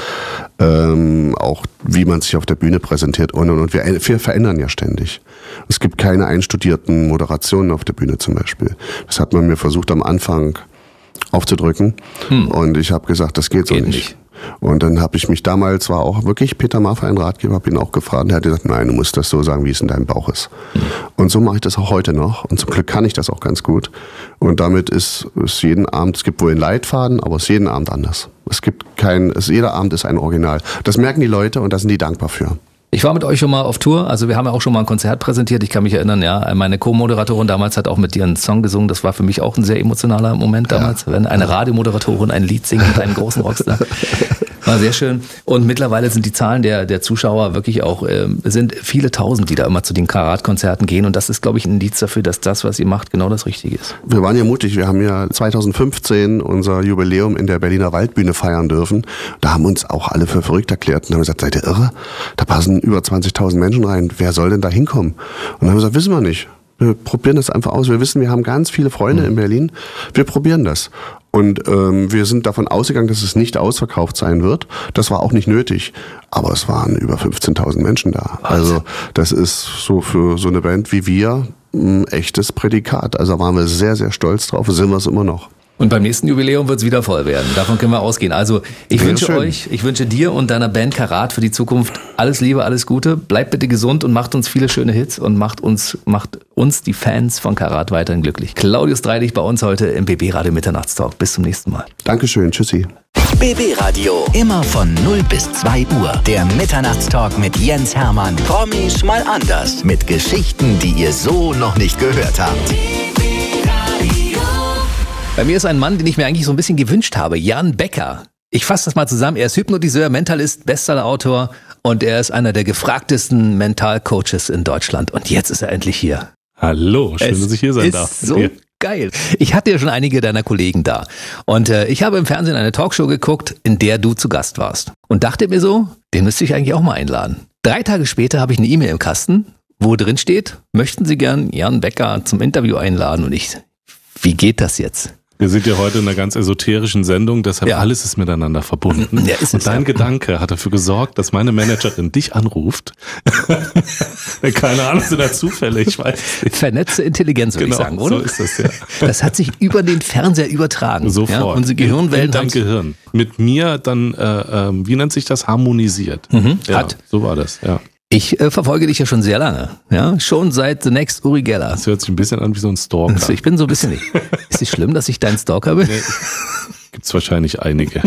ähm, auch wie man sich auf der Bühne präsentiert und und und. Wir, wir verändern ja ständig. Es gibt keine einstudierten Moderationen auf der Bühne zum Beispiel. Das hat man mir versucht am Anfang aufzudrücken. Hm. Und ich habe gesagt, das geht so geht nicht. nicht. Und dann habe ich mich damals, war auch wirklich Peter Maffay, ein Ratgeber, habe ihn auch gefragt. Der hat gesagt, nein, du musst das so sagen, wie es in deinem Bauch ist. Hm. Und so mache ich das auch heute noch. Und zum Glück kann ich das auch ganz gut. Und damit ist es jeden Abend, es gibt wohl einen Leitfaden, aber es ist jeden Abend anders. Es gibt kein, es, jeder Abend ist ein Original. Das merken die Leute und da sind die dankbar für. Ich war mit euch schon mal auf Tour, also wir haben ja auch schon mal ein Konzert präsentiert, ich kann mich erinnern, ja, meine Co-Moderatorin damals hat auch mit dir einen Song gesungen, das war für mich auch ein sehr emotionaler Moment damals, ja. Wenn eine Radiomoderatorin ein Lied singt mit einem großen Rockstar. War sehr schön. Und mittlerweile sind die Zahlen der, der Zuschauer wirklich auch, äh, sind viele tausend, die da immer zu den Karat-Konzerten gehen. Und das ist, glaube ich, ein Indiz dafür, dass das, was ihr macht, genau das Richtige ist. Wir waren ja mutig. Wir haben ja zweitausendfünfzehn unser Jubiläum in der Berliner Waldbühne feiern dürfen. Da haben uns auch alle für verrückt erklärt und haben gesagt, seid ihr irre? Da passen über zwanzigtausend Menschen rein. Wer soll denn da hinkommen? Und dann haben wir gesagt, wissen wir nicht. Wir probieren das einfach aus. Wir wissen, wir haben ganz viele Freunde mhm. in Berlin. Wir probieren das. Und ähm, wir sind davon ausgegangen, dass es nicht ausverkauft sein wird. Das war auch nicht nötig. Aber es waren über fünfzehntausend Menschen da. Was? Also das ist so für so eine Band wie wir ein echtes Prädikat. Also waren wir sehr, sehr stolz drauf. Sind wir es immer noch. Und beim nächsten Jubiläum wird es wieder voll werden. Davon können wir ausgehen. Also ich Sehr wünsche schön. euch, ich wünsche dir und deiner Band Karat für die Zukunft alles Liebe, alles Gute. Bleibt bitte gesund und macht uns viele schöne Hits und macht uns, macht uns die Fans von Karat weiterhin glücklich. Claudius Dreilich bei uns heute im B B Radio Mitternachtstalk. Bis zum nächsten Mal. Dankeschön. Tschüssi. B B Radio. Immer von null bis zwei Uhr. Der Mitternachtstalk mit Jens Hermann. Promis mal anders. Mit Geschichten, die ihr so noch nicht gehört habt. Bei mir ist ein Mann, den ich mir eigentlich so ein bisschen gewünscht habe, Jan Becker. Ich fasse das mal zusammen. Er ist Hypnotiseur, Mentalist, Bestsellerautor und er ist einer der gefragtesten Mentalcoaches in Deutschland. Und jetzt ist er endlich hier. Hallo, schön, es dass ich hier sein ist darf. So ja. Geil. Ich hatte ja schon einige deiner Kollegen da. Und äh, ich habe im Fernsehen eine Talkshow geguckt, in der du zu Gast warst. Und dachte mir so, den müsste ich eigentlich auch mal einladen. Drei Tage später habe ich eine E-Mail im Kasten, wo drin steht, möchten Sie gern Jan Becker zum Interview einladen? Und ich, wie geht das jetzt? Wir sind ja heute in einer ganz esoterischen Sendung, deshalb ja. alles ist miteinander verbunden. Ja, ist und dein ja. Gedanke hat dafür gesorgt, dass meine Managerin dich anruft. Keine Ahnung, sind da Zufälle, ich weiß nicht. Vernetzte Intelligenz, würde genau, ich sagen, oder? So ist das, ja. Das hat sich über den Fernseher übertragen. Sofort. Ja, unsere Gehirnwellen. In dein Gehirn. Mit mir dann, äh, äh, wie nennt sich das, harmonisiert. Mhm, ja, hat. So war das, ja. Ich äh, verfolge dich ja schon sehr lange. Ja, schon seit The Next Uri Geller. Das hört sich ein bisschen an wie so ein Stalker. Also ich bin so ein bisschen nicht. Ist es schlimm, dass ich dein Stalker bin? Nee. Gibt's wahrscheinlich einige.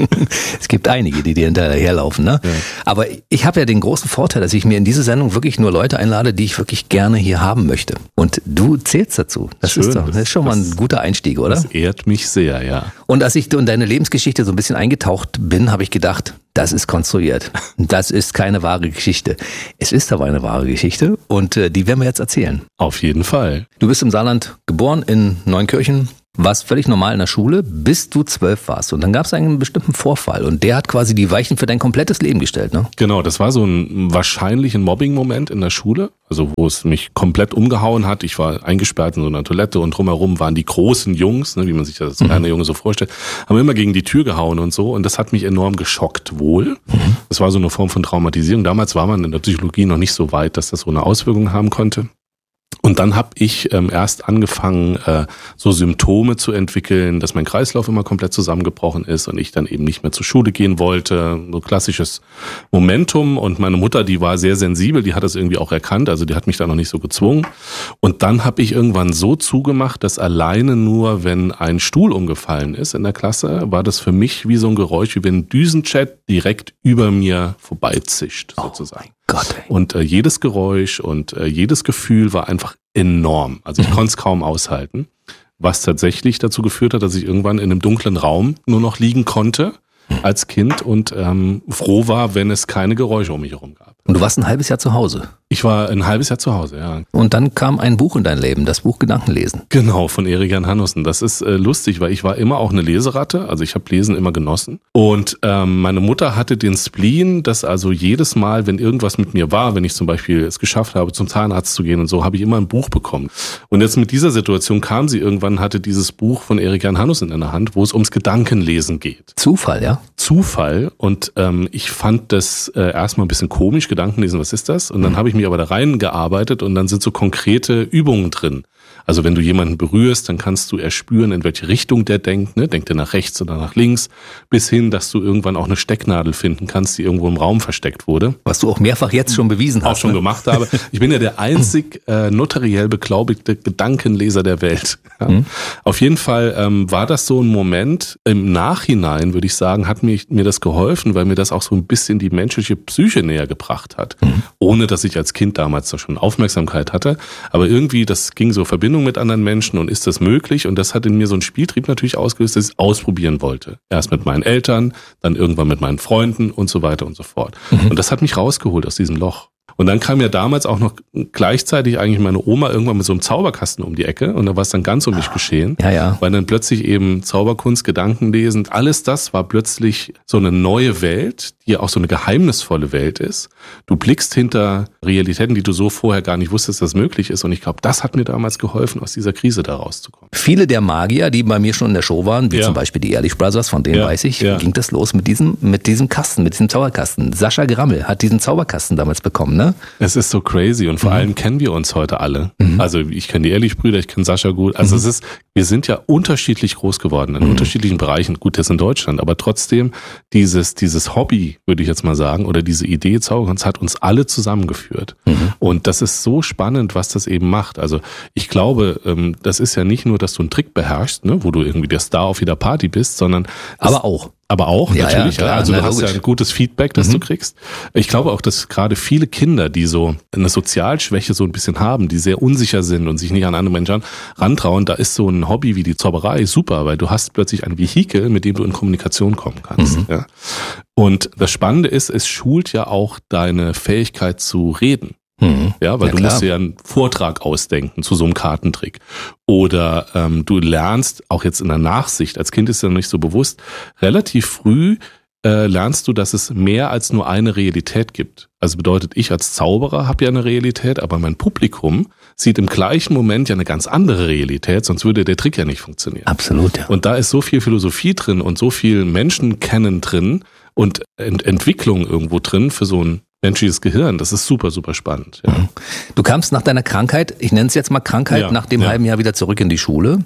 Es gibt einige, die dir hinterherlaufen, ne? Ja. Aber ich habe ja den großen Vorteil, dass ich mir in diese Sendung wirklich nur Leute einlade, die ich wirklich gerne hier haben möchte. Und du zählst dazu. Das Schön, ist doch, das ist schon das, mal ein guter Einstieg, oder? Das ehrt mich sehr, ja. Und als ich in deine Lebensgeschichte so ein bisschen eingetaucht bin, habe ich gedacht, das ist konstruiert. Das ist keine wahre Geschichte. Es ist aber eine wahre Geschichte und äh, die werden wir jetzt erzählen. Auf jeden Fall. Du bist im Saarland geboren, in Neunkirchen. Warst völlig normal in der Schule, bis du zwölf warst. Und dann gab es einen bestimmten Vorfall. Und der hat quasi die Weichen für dein komplettes Leben gestellt, ne? Genau, das war so ein wahrscheinlich ein Mobbing-Moment in der Schule. Also wo es mich komplett umgehauen hat. Ich war eingesperrt in so einer Toilette und drumherum waren die großen Jungs, ne, wie man sich das als kleiner mhm. Junge so vorstellt, haben immer gegen die Tür gehauen und so. Und das hat mich enorm geschockt wohl. Mhm. Das war so eine Form von Traumatisierung. Damals war man in der Psychologie noch nicht so weit, dass das so eine Auswirkung haben konnte. Und dann habe ich ähm, erst angefangen, äh, so Symptome zu entwickeln, dass mein Kreislauf immer komplett zusammengebrochen ist und ich dann eben nicht mehr zur Schule gehen wollte. So klassisches Momentum. Und meine Mutter, die war sehr sensibel, die hat das irgendwie auch erkannt, also die hat mich da noch nicht so gezwungen. Und dann habe ich irgendwann so zugemacht, dass alleine nur, wenn ein Stuhl umgefallen ist in der Klasse, war das für mich wie so ein Geräusch, wie wenn ein Düsenjet direkt über mir vorbeizischt, sozusagen. Oh Gott, ey. Und äh, jedes Geräusch und äh, jedes Gefühl war einfach enorm. Also ich konnte es kaum aushalten, was tatsächlich dazu geführt hat, dass ich irgendwann in einem dunklen Raum nur noch liegen konnte als Kind und ähm, froh war, wenn es keine Geräusche um mich herum gab. Und du warst ein halbes Jahr zu Hause? Ich war ein halbes Jahr zu Hause, ja. Und dann kam ein Buch in dein Leben, das Buch Gedankenlesen. Genau, von Erik Jan Hannussen. Das ist äh, lustig, weil ich war immer auch eine Leseratte, also ich habe Lesen immer genossen. Und ähm, meine Mutter hatte den Spleen, dass also jedes Mal, wenn irgendwas mit mir war, wenn ich zum Beispiel es geschafft habe, zum Zahnarzt zu gehen und so, habe ich immer ein Buch bekommen. Und jetzt mit dieser Situation kam sie irgendwann, hatte dieses Buch von Erik Jan Hannussen in der Hand, wo es ums Gedankenlesen geht. Zufall, ja? Zufall. Und ähm, ich fand das äh, erstmal ein bisschen komisch, Gedankenlesen, was ist das? Und dann mhm. habe ich mich aber da reingearbeitet und dann sind so konkrete Übungen drin. Also wenn du jemanden berührst, dann kannst du erspüren, in welche Richtung der denkt. Ne? Denkt er nach rechts oder nach links? Bis hin, dass du irgendwann auch eine Stecknadel finden kannst, die irgendwo im Raum versteckt wurde. Was du auch mehrfach jetzt schon bewiesen hast. Auch schon ne? gemacht habe. Ich bin ja der einzig äh, notariell beglaubigte Gedankenleser der Welt. Ja? Mhm. Auf jeden Fall ähm, war das so ein Moment. Im Nachhinein, würde ich sagen, hat mir, mir das geholfen, weil mir das auch so ein bisschen die menschliche Psyche näher gebracht hat. Mhm. Ohne, dass ich als Kind damals da schon Aufmerksamkeit hatte. Aber irgendwie, das ging so Verbindung mit anderen Menschen und ist das möglich? Und das hat in mir so einen Spieltrieb natürlich ausgelöst, dass ich es ausprobieren wollte. Erst mit meinen Eltern, dann irgendwann mit meinen Freunden und so weiter und so fort. Mhm. Und das hat mich rausgeholt aus diesem Loch. Und dann kam ja damals auch noch gleichzeitig eigentlich meine Oma irgendwann mit so einem Zauberkasten um die Ecke und da war es dann ganz um mich geschehen. Ja, ja. Weil dann plötzlich eben Zauberkunst, Gedankenlesen, alles das war plötzlich so eine neue Welt, die auch so eine geheimnisvolle Welt ist. Du blickst hinter Realitäten, die du so vorher gar nicht wusstest, dass möglich ist. Und ich glaube, das hat mir damals geholfen, aus dieser Krise da rauszukommen. Viele der Magier, die bei mir schon in der Show waren, wie ja. zum Beispiel die Ehrlich Brothers, von denen ja. weiß ich, ja. ging das los mit diesem, mit diesem Kasten, mit diesem Zauberkasten. Sascha Grammel hat diesen Zauberkasten damals bekommen, ne? Es ist so crazy und vor mhm. allem kennen wir uns heute alle. Mhm. Also ich kenne die Ehrlich-Brüder, ich kenne Sascha gut. Also mhm. es ist, wir sind ja unterschiedlich groß geworden in mhm. unterschiedlichen Bereichen. Gut, das in Deutschland, aber trotzdem dieses dieses Hobby, würde ich jetzt mal sagen, oder diese Idee Zauberkunst hat uns alle zusammengeführt. Mhm. Und das ist so spannend, was das eben macht. Also ich glaube, das ist ja nicht nur, dass du einen Trick beherrschst, ne, wo du irgendwie der Star auf jeder Party bist, sondern aber auch. Aber auch, ja, natürlich. Ja, klar, also du na, hast logisch. ja ein gutes Feedback, das mhm. du kriegst. Ich glaube auch, dass gerade viele Kinder, die so eine Sozialschwäche so ein bisschen haben, die sehr unsicher sind und sich nicht an andere Menschen rantrauen, da ist so ein Hobby wie die Zauberei super, weil du hast plötzlich ein Vehikel, mit dem du in Kommunikation kommen kannst. Mhm. Ja. Und das Spannende ist, es schult ja auch deine Fähigkeit zu reden. Mhm. Ja, weil ja, du klar. musst dir ja einen Vortrag ausdenken zu so einem Kartentrick. Oder ähm, du lernst, auch jetzt in der Nachsicht, als Kind ist ja noch nicht so bewusst, relativ früh äh, lernst du, dass es mehr als nur eine Realität gibt. Also bedeutet, ich als Zauberer habe ja eine Realität, aber mein Publikum sieht im gleichen Moment ja eine ganz andere Realität, sonst würde der Trick ja nicht funktionieren. Absolut, ja. Und da ist so viel Philosophie drin und so viel Menschenkennen drin und Ent- Entwicklung irgendwo drin für so ein menschliches Gehirn, das ist super, super spannend. Ja. Du kamst nach deiner Krankheit, ich nenne es jetzt mal Krankheit, ja, nach dem ja. halben Jahr wieder zurück in die Schule. Ja.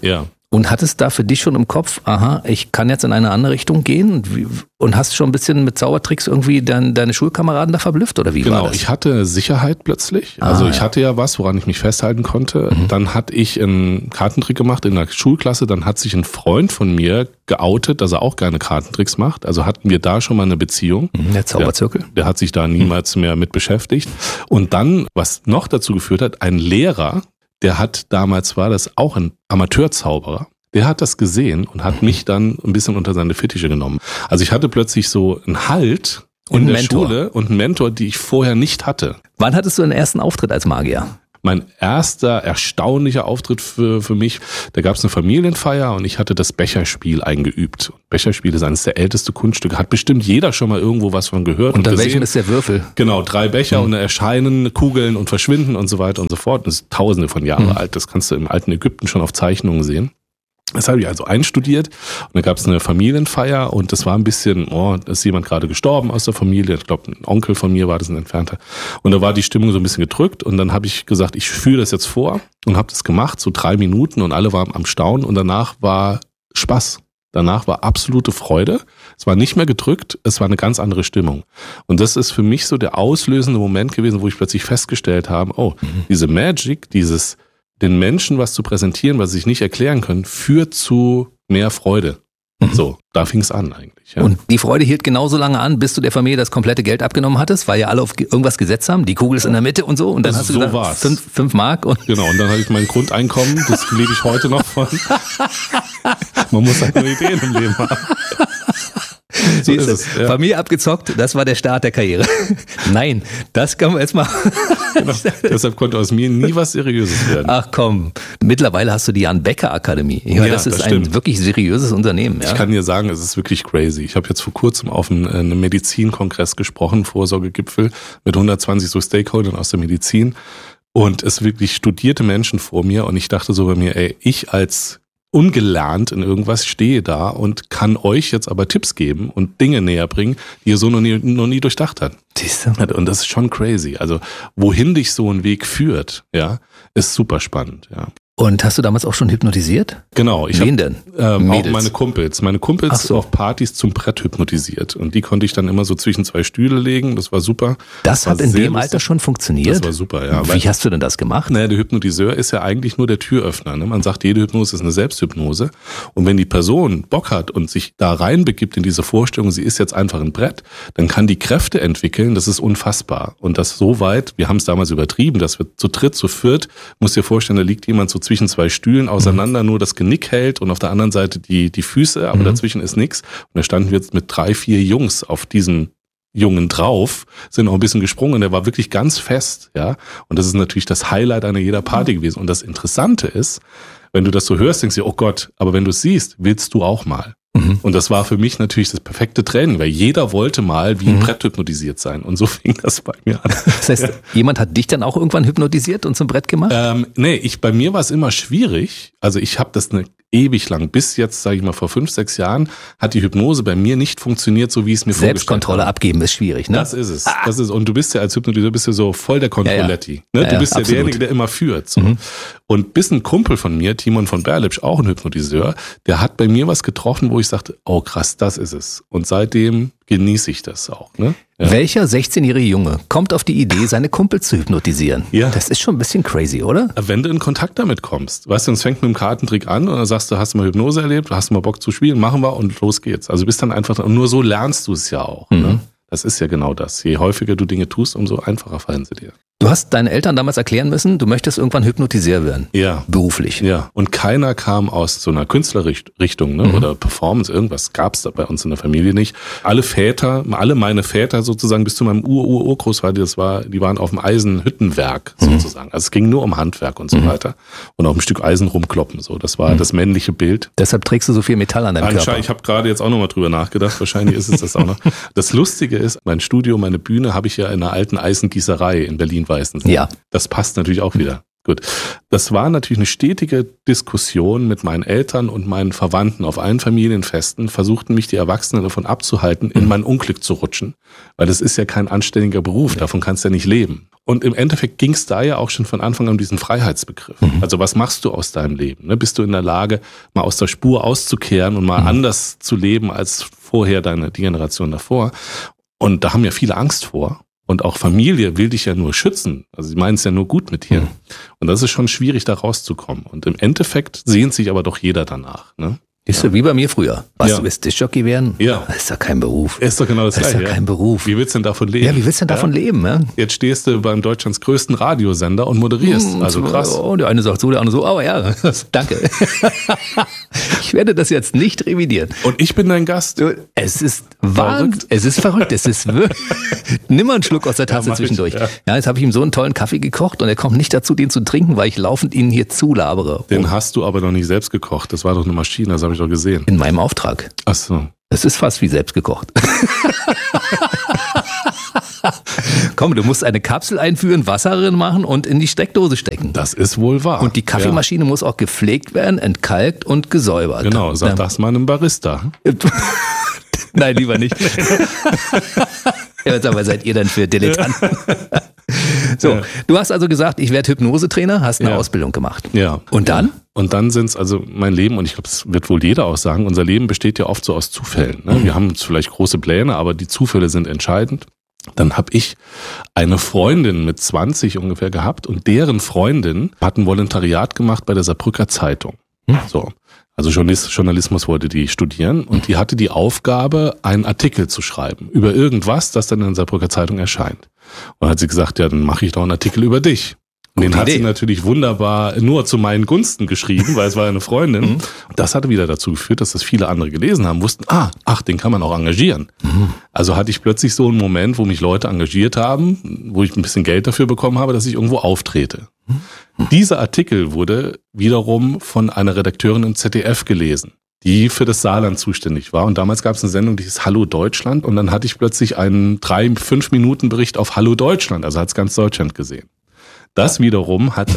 Und hattest da für dich schon im Kopf, aha, ich kann jetzt in eine andere Richtung gehen und, wie, und hast schon ein bisschen mit Zaubertricks irgendwie dein, deine Schulkameraden da verblüfft oder wie genau, war das? Ich hatte Sicherheit plötzlich. Ah, also ich ja. hatte ja was, woran ich mich festhalten konnte. Mhm. Dann hatte ich einen Kartentrick gemacht in der Schulklasse. Dann hat sich ein Freund von mir geoutet, dass er auch gerne Kartentricks macht. Also hatten wir da schon mal eine Beziehung. Mhm, der Zauberzirkel. Der, der hat sich da niemals mhm. mehr mit beschäftigt. Und dann, was noch dazu geführt hat, ein Lehrer, der hat damals, war das auch ein Amateurzauberer, der hat das gesehen und hat mich dann ein bisschen unter seine Fittiche genommen. Also ich hatte plötzlich so einen Halt in der Mentor. Schule und einen Mentor, die ich vorher nicht hatte. Wann hattest du den ersten Auftritt als Magier? Mein erster erstaunlicher Auftritt für, für mich, da gab es eine Familienfeier und ich hatte das Becherspiel eingeübt. Becherspiel ist eines der ältesten Kunststücke, hat bestimmt jeder schon mal irgendwo was von gehört. Unter und welchem ist der Würfel? Genau, drei Becher Mhm. und dann erscheinen Kugeln und verschwinden und so weiter und so fort. Das ist tausende von Jahren Mhm. alt, das kannst du im alten Ägypten schon auf Zeichnungen sehen. Das habe ich also einstudiert und dann gab es eine Familienfeier und das war ein bisschen, oh, da ist jemand gerade gestorben aus der Familie, ich glaube ein Onkel von mir war das, ein Entfernter, und da war die Stimmung so ein bisschen gedrückt und dann habe ich gesagt, ich führe das jetzt vor und habe das gemacht, so drei Minuten und alle waren am Staunen und danach war Spaß. Danach war absolute Freude. Es war nicht mehr gedrückt, es war eine ganz andere Stimmung. Und das ist für mich so der auslösende Moment gewesen, wo ich plötzlich festgestellt habe, oh, mhm. diese Magic, dieses den Menschen was zu präsentieren, was sie sich nicht erklären können, führt zu mehr Freude. Mhm. So, da fing es an eigentlich. Ja. Und die Freude hielt genauso lange an, bis du der Familie das komplette Geld abgenommen hattest, weil ja alle auf irgendwas gesetzt haben, die Kugel ist in der Mitte und so. Und dann also hast du so gesagt, war's. Fünf, fünf Mark. Und genau, und dann hatte ich mein Grundeinkommen, das lebe ich heute noch von. Man muss halt nur Ideen im Leben haben. So ist es, ja. Familie abgezockt, das war der Start der Karriere. Nein, das kann man jetzt mal. Genau. Deshalb konnte aus mir nie was Seriöses werden. Ach komm, mittlerweile hast du die Jan Becker Akademie. Ich meine, Ja, das ist das ein stimmt. wirklich seriöses Unternehmen. Ja? Ich kann dir sagen, es ist wirklich crazy. Ich habe jetzt vor kurzem auf einem, einem Medizinkongress gesprochen, Vorsorgegipfel mit hundertzwanzig so Stakeholdern aus der Medizin und es wirklich studierte Menschen vor mir und ich dachte so bei mir, ey, ich als ungelernt in irgendwas stehe da und kann euch jetzt aber Tipps geben und Dinge näher bringen, die ihr so noch nie, noch nie durchdacht habt. Siehste. Und das ist schon crazy. Also wohin dich so ein Weg führt, ja, ist super spannend, ja. Und hast du damals auch schon hypnotisiert? Genau. Ich Wen hab, denn? Ähm, auch Mädels? meine Kumpels. Meine Kumpels Ach so. auf Partys zum Brett hypnotisiert. Und die konnte ich dann immer so zwischen zwei Stühle legen. Das war super. Das, war hat in sehr dem lustig. Alter schon funktioniert? Das war super, ja. Wie hast du denn das gemacht? Naja, der Hypnotiseur ist ja eigentlich nur der Türöffner. Ne? Man sagt, jede Hypnose ist eine Selbsthypnose. Und wenn die Person Bock hat und sich da reinbegibt in diese Vorstellung, sie ist jetzt einfach ein Brett, dann kann die Kräfte entwickeln, das ist unfassbar. Und das so weit, wir haben es damals übertrieben, dass wir zu dritt, zu viert, musst dir vorstellen, da liegt jemand so zwischen zwei Stühlen auseinander, nur das Genick hält und auf der anderen Seite die, die Füße, aber mhm. dazwischen ist nichts. Und da standen wir jetzt mit drei, vier Jungs auf diesem Jungen drauf, sind auch ein bisschen gesprungen und der war wirklich ganz fest, ja. Und das ist natürlich das Highlight einer jeder Party gewesen. Und das Interessante ist, wenn du das so hörst, denkst du, oh Gott, aber wenn du es siehst, willst du auch mal. Mhm. Und das war für mich natürlich das perfekte Training, weil jeder wollte mal wie ein mhm. Brett hypnotisiert sein. Und so fing das bei mir an. Das heißt, ja. jemand hat dich dann auch irgendwann hypnotisiert und zum Brett gemacht? Ähm, nee, ich, bei mir war es immer schwierig. Also ich habe das eine ewig lang, bis jetzt, sage ich mal, vor fünf, sechs Jahren, hat die Hypnose bei mir nicht funktioniert, so wie es mir vorgestellt habe. Selbstkontrolle abgeben ist schwierig, ne? Das ist es. Ah. Das ist, und du bist ja als Hypnotiseur bist ja so voll der Controletti. Ja, ja. Ne? Du ja, bist ja absolut. derjenige, der immer führt. So. Mhm. Und bis ein Kumpel von mir, Timon von Berlipsch, auch ein Hypnotiseur, der hat bei mir was getroffen, wo ich sagte, oh krass, das ist es. Und seitdem genieße ich das auch. Ne? Ja. Welcher sechzehnjährige Junge kommt auf die Idee, seine Kumpels zu hypnotisieren? Ja. Das ist schon ein bisschen crazy, oder? Wenn du in Kontakt damit kommst. Weißt du, es fängt mit einem Kartentrick an und dann sagst du, hast du mal Hypnose erlebt, hast du mal Bock zu spielen, machen wir und los geht's. Also bist dann einfach, und nur so lernst du es ja auch. Mhm. Ne? Das ist ja genau das. Je häufiger du Dinge tust, umso einfacher fallen sie dir. Du hast deinen Eltern damals erklären müssen, du möchtest irgendwann Hypnotiseur werden. Ja. Beruflich. Ja. Und keiner kam aus so einer Künstlerrichtung, ne? Mhm. Oder Performance, irgendwas gab's da bei uns in der Familie nicht. Alle Väter, alle meine Väter sozusagen bis zu meinem Ur-Ur-Urgroßvater, das war, die waren auf dem Eisenhüttenwerk sozusagen. Mhm. Also es ging nur um Handwerk und so mhm. weiter. Und auf ein Stück Eisen rumkloppen. So, das war mhm. das männliche Bild. Deshalb trägst du so viel Metall an deinem Anschein, Körper. Ich habe gerade jetzt auch nochmal drüber nachgedacht. Wahrscheinlich ist es das auch noch. Das Lustige ist, mein Studio, meine Bühne habe ich ja in einer alten Eisengießerei in Berlin-Weißensee. Ja. Das passt natürlich auch wieder. Gut. Das war natürlich eine stetige Diskussion mit meinen Eltern und meinen Verwandten auf allen Familienfesten, versuchten mich die Erwachsenen davon abzuhalten, in mein Unglück zu rutschen. Weil das ist ja kein anständiger Beruf, davon kannst du ja nicht leben. Und im Endeffekt ging es da ja auch schon von Anfang an um diesen Freiheitsbegriff. Mhm. Also was machst du aus deinem Leben? Ne? Bist du in der Lage, mal aus der Spur auszukehren und mal mhm. anders zu leben als vorher deine die Generation davor? Und da haben ja viele Angst vor. Und auch Familie will dich ja nur schützen. Also sie meinen es ja nur gut mit dir. Mhm. Und das ist schon schwierig, da rauszukommen. Und im Endeffekt sehnt sich aber doch jeder danach. Ne? Ist ja wie bei mir früher. Was, ja. du willst Diskjockey werden? Ja. Das ist doch kein Beruf. Ist doch genau das, das Gleiche. ist doch kein Beruf. Wie willst du denn davon leben? Ja, wie willst du denn davon ja? leben? Ja? Jetzt stehst du beim Deutschlands größten Radiosender und moderierst. Mmh, also krass. Oh, der eine sagt so, der andere so. Aber ja, danke. Ich werde das jetzt nicht revidieren. Und ich bin dein Gast. Es ist verrückt. Es ist verrückt. Es ist wirklich. Nimm mal einen Schluck aus der Tasse ja, zwischendurch. Ich, ja. ja, jetzt habe ich ihm so einen tollen Kaffee gekocht und er kommt nicht dazu, den zu trinken, weil ich laufend ihn hier zulabere. Den oh. hast du aber noch nicht selbst gekocht. Das war doch eine Maschine, das habe ich doch gesehen. In meinem Auftrag. Ach so. Es ist fast wie selbst gekocht. Komm, du musst eine Kapsel einführen, Wasser drin machen und in die Steckdose stecken. Das ist wohl wahr. Und die Kaffeemaschine ja. muss auch gepflegt werden, entkalkt und gesäubert. Genau, sag das mal einem Barista. Nein, lieber nicht. Jetzt aber seid ihr dann für Dilettanten. So, ja. Du hast also gesagt, ich werde Hypnosetrainer, hast eine ja. Ausbildung gemacht. Ja. Und dann? Und dann sind es also mein Leben, und ich glaube, das wird wohl jeder auch sagen, unser Leben besteht ja oft so aus Zufällen. Ne? Mhm. Wir haben vielleicht große Pläne, aber die Zufälle sind entscheidend. Dann habe ich eine Freundin mit zwanzig ungefähr gehabt und deren Freundin hat ein Volontariat gemacht bei der Saarbrücker Zeitung. Mhm. So. Also Journalismus wollte die studieren und die hatte die Aufgabe, einen Artikel zu schreiben über irgendwas, das dann in der Saarbrücker Zeitung erscheint. Und dann hat sie gesagt, ja, dann mache ich doch einen Artikel über dich. Und den hat Idee. sie natürlich wunderbar nur zu meinen Gunsten geschrieben, weil es war eine Freundin. Mhm. Und das hatte wieder dazu geführt, dass das viele andere gelesen haben, wussten, ah, ach, den kann man auch engagieren. Mhm. Also hatte ich plötzlich so einen Moment, wo mich Leute engagiert haben, wo ich ein bisschen Geld dafür bekommen habe, dass ich irgendwo auftrete. Mhm. Dieser Artikel wurde wiederum von einer Redakteurin im Z D F gelesen, die für das Saarland zuständig war. Und damals gab es eine Sendung, die hieß Hallo Deutschland. Und dann hatte ich plötzlich einen drei, fünf Minuten Bericht auf Hallo Deutschland. Also hat es ganz Deutschland gesehen. Das wiederum hat,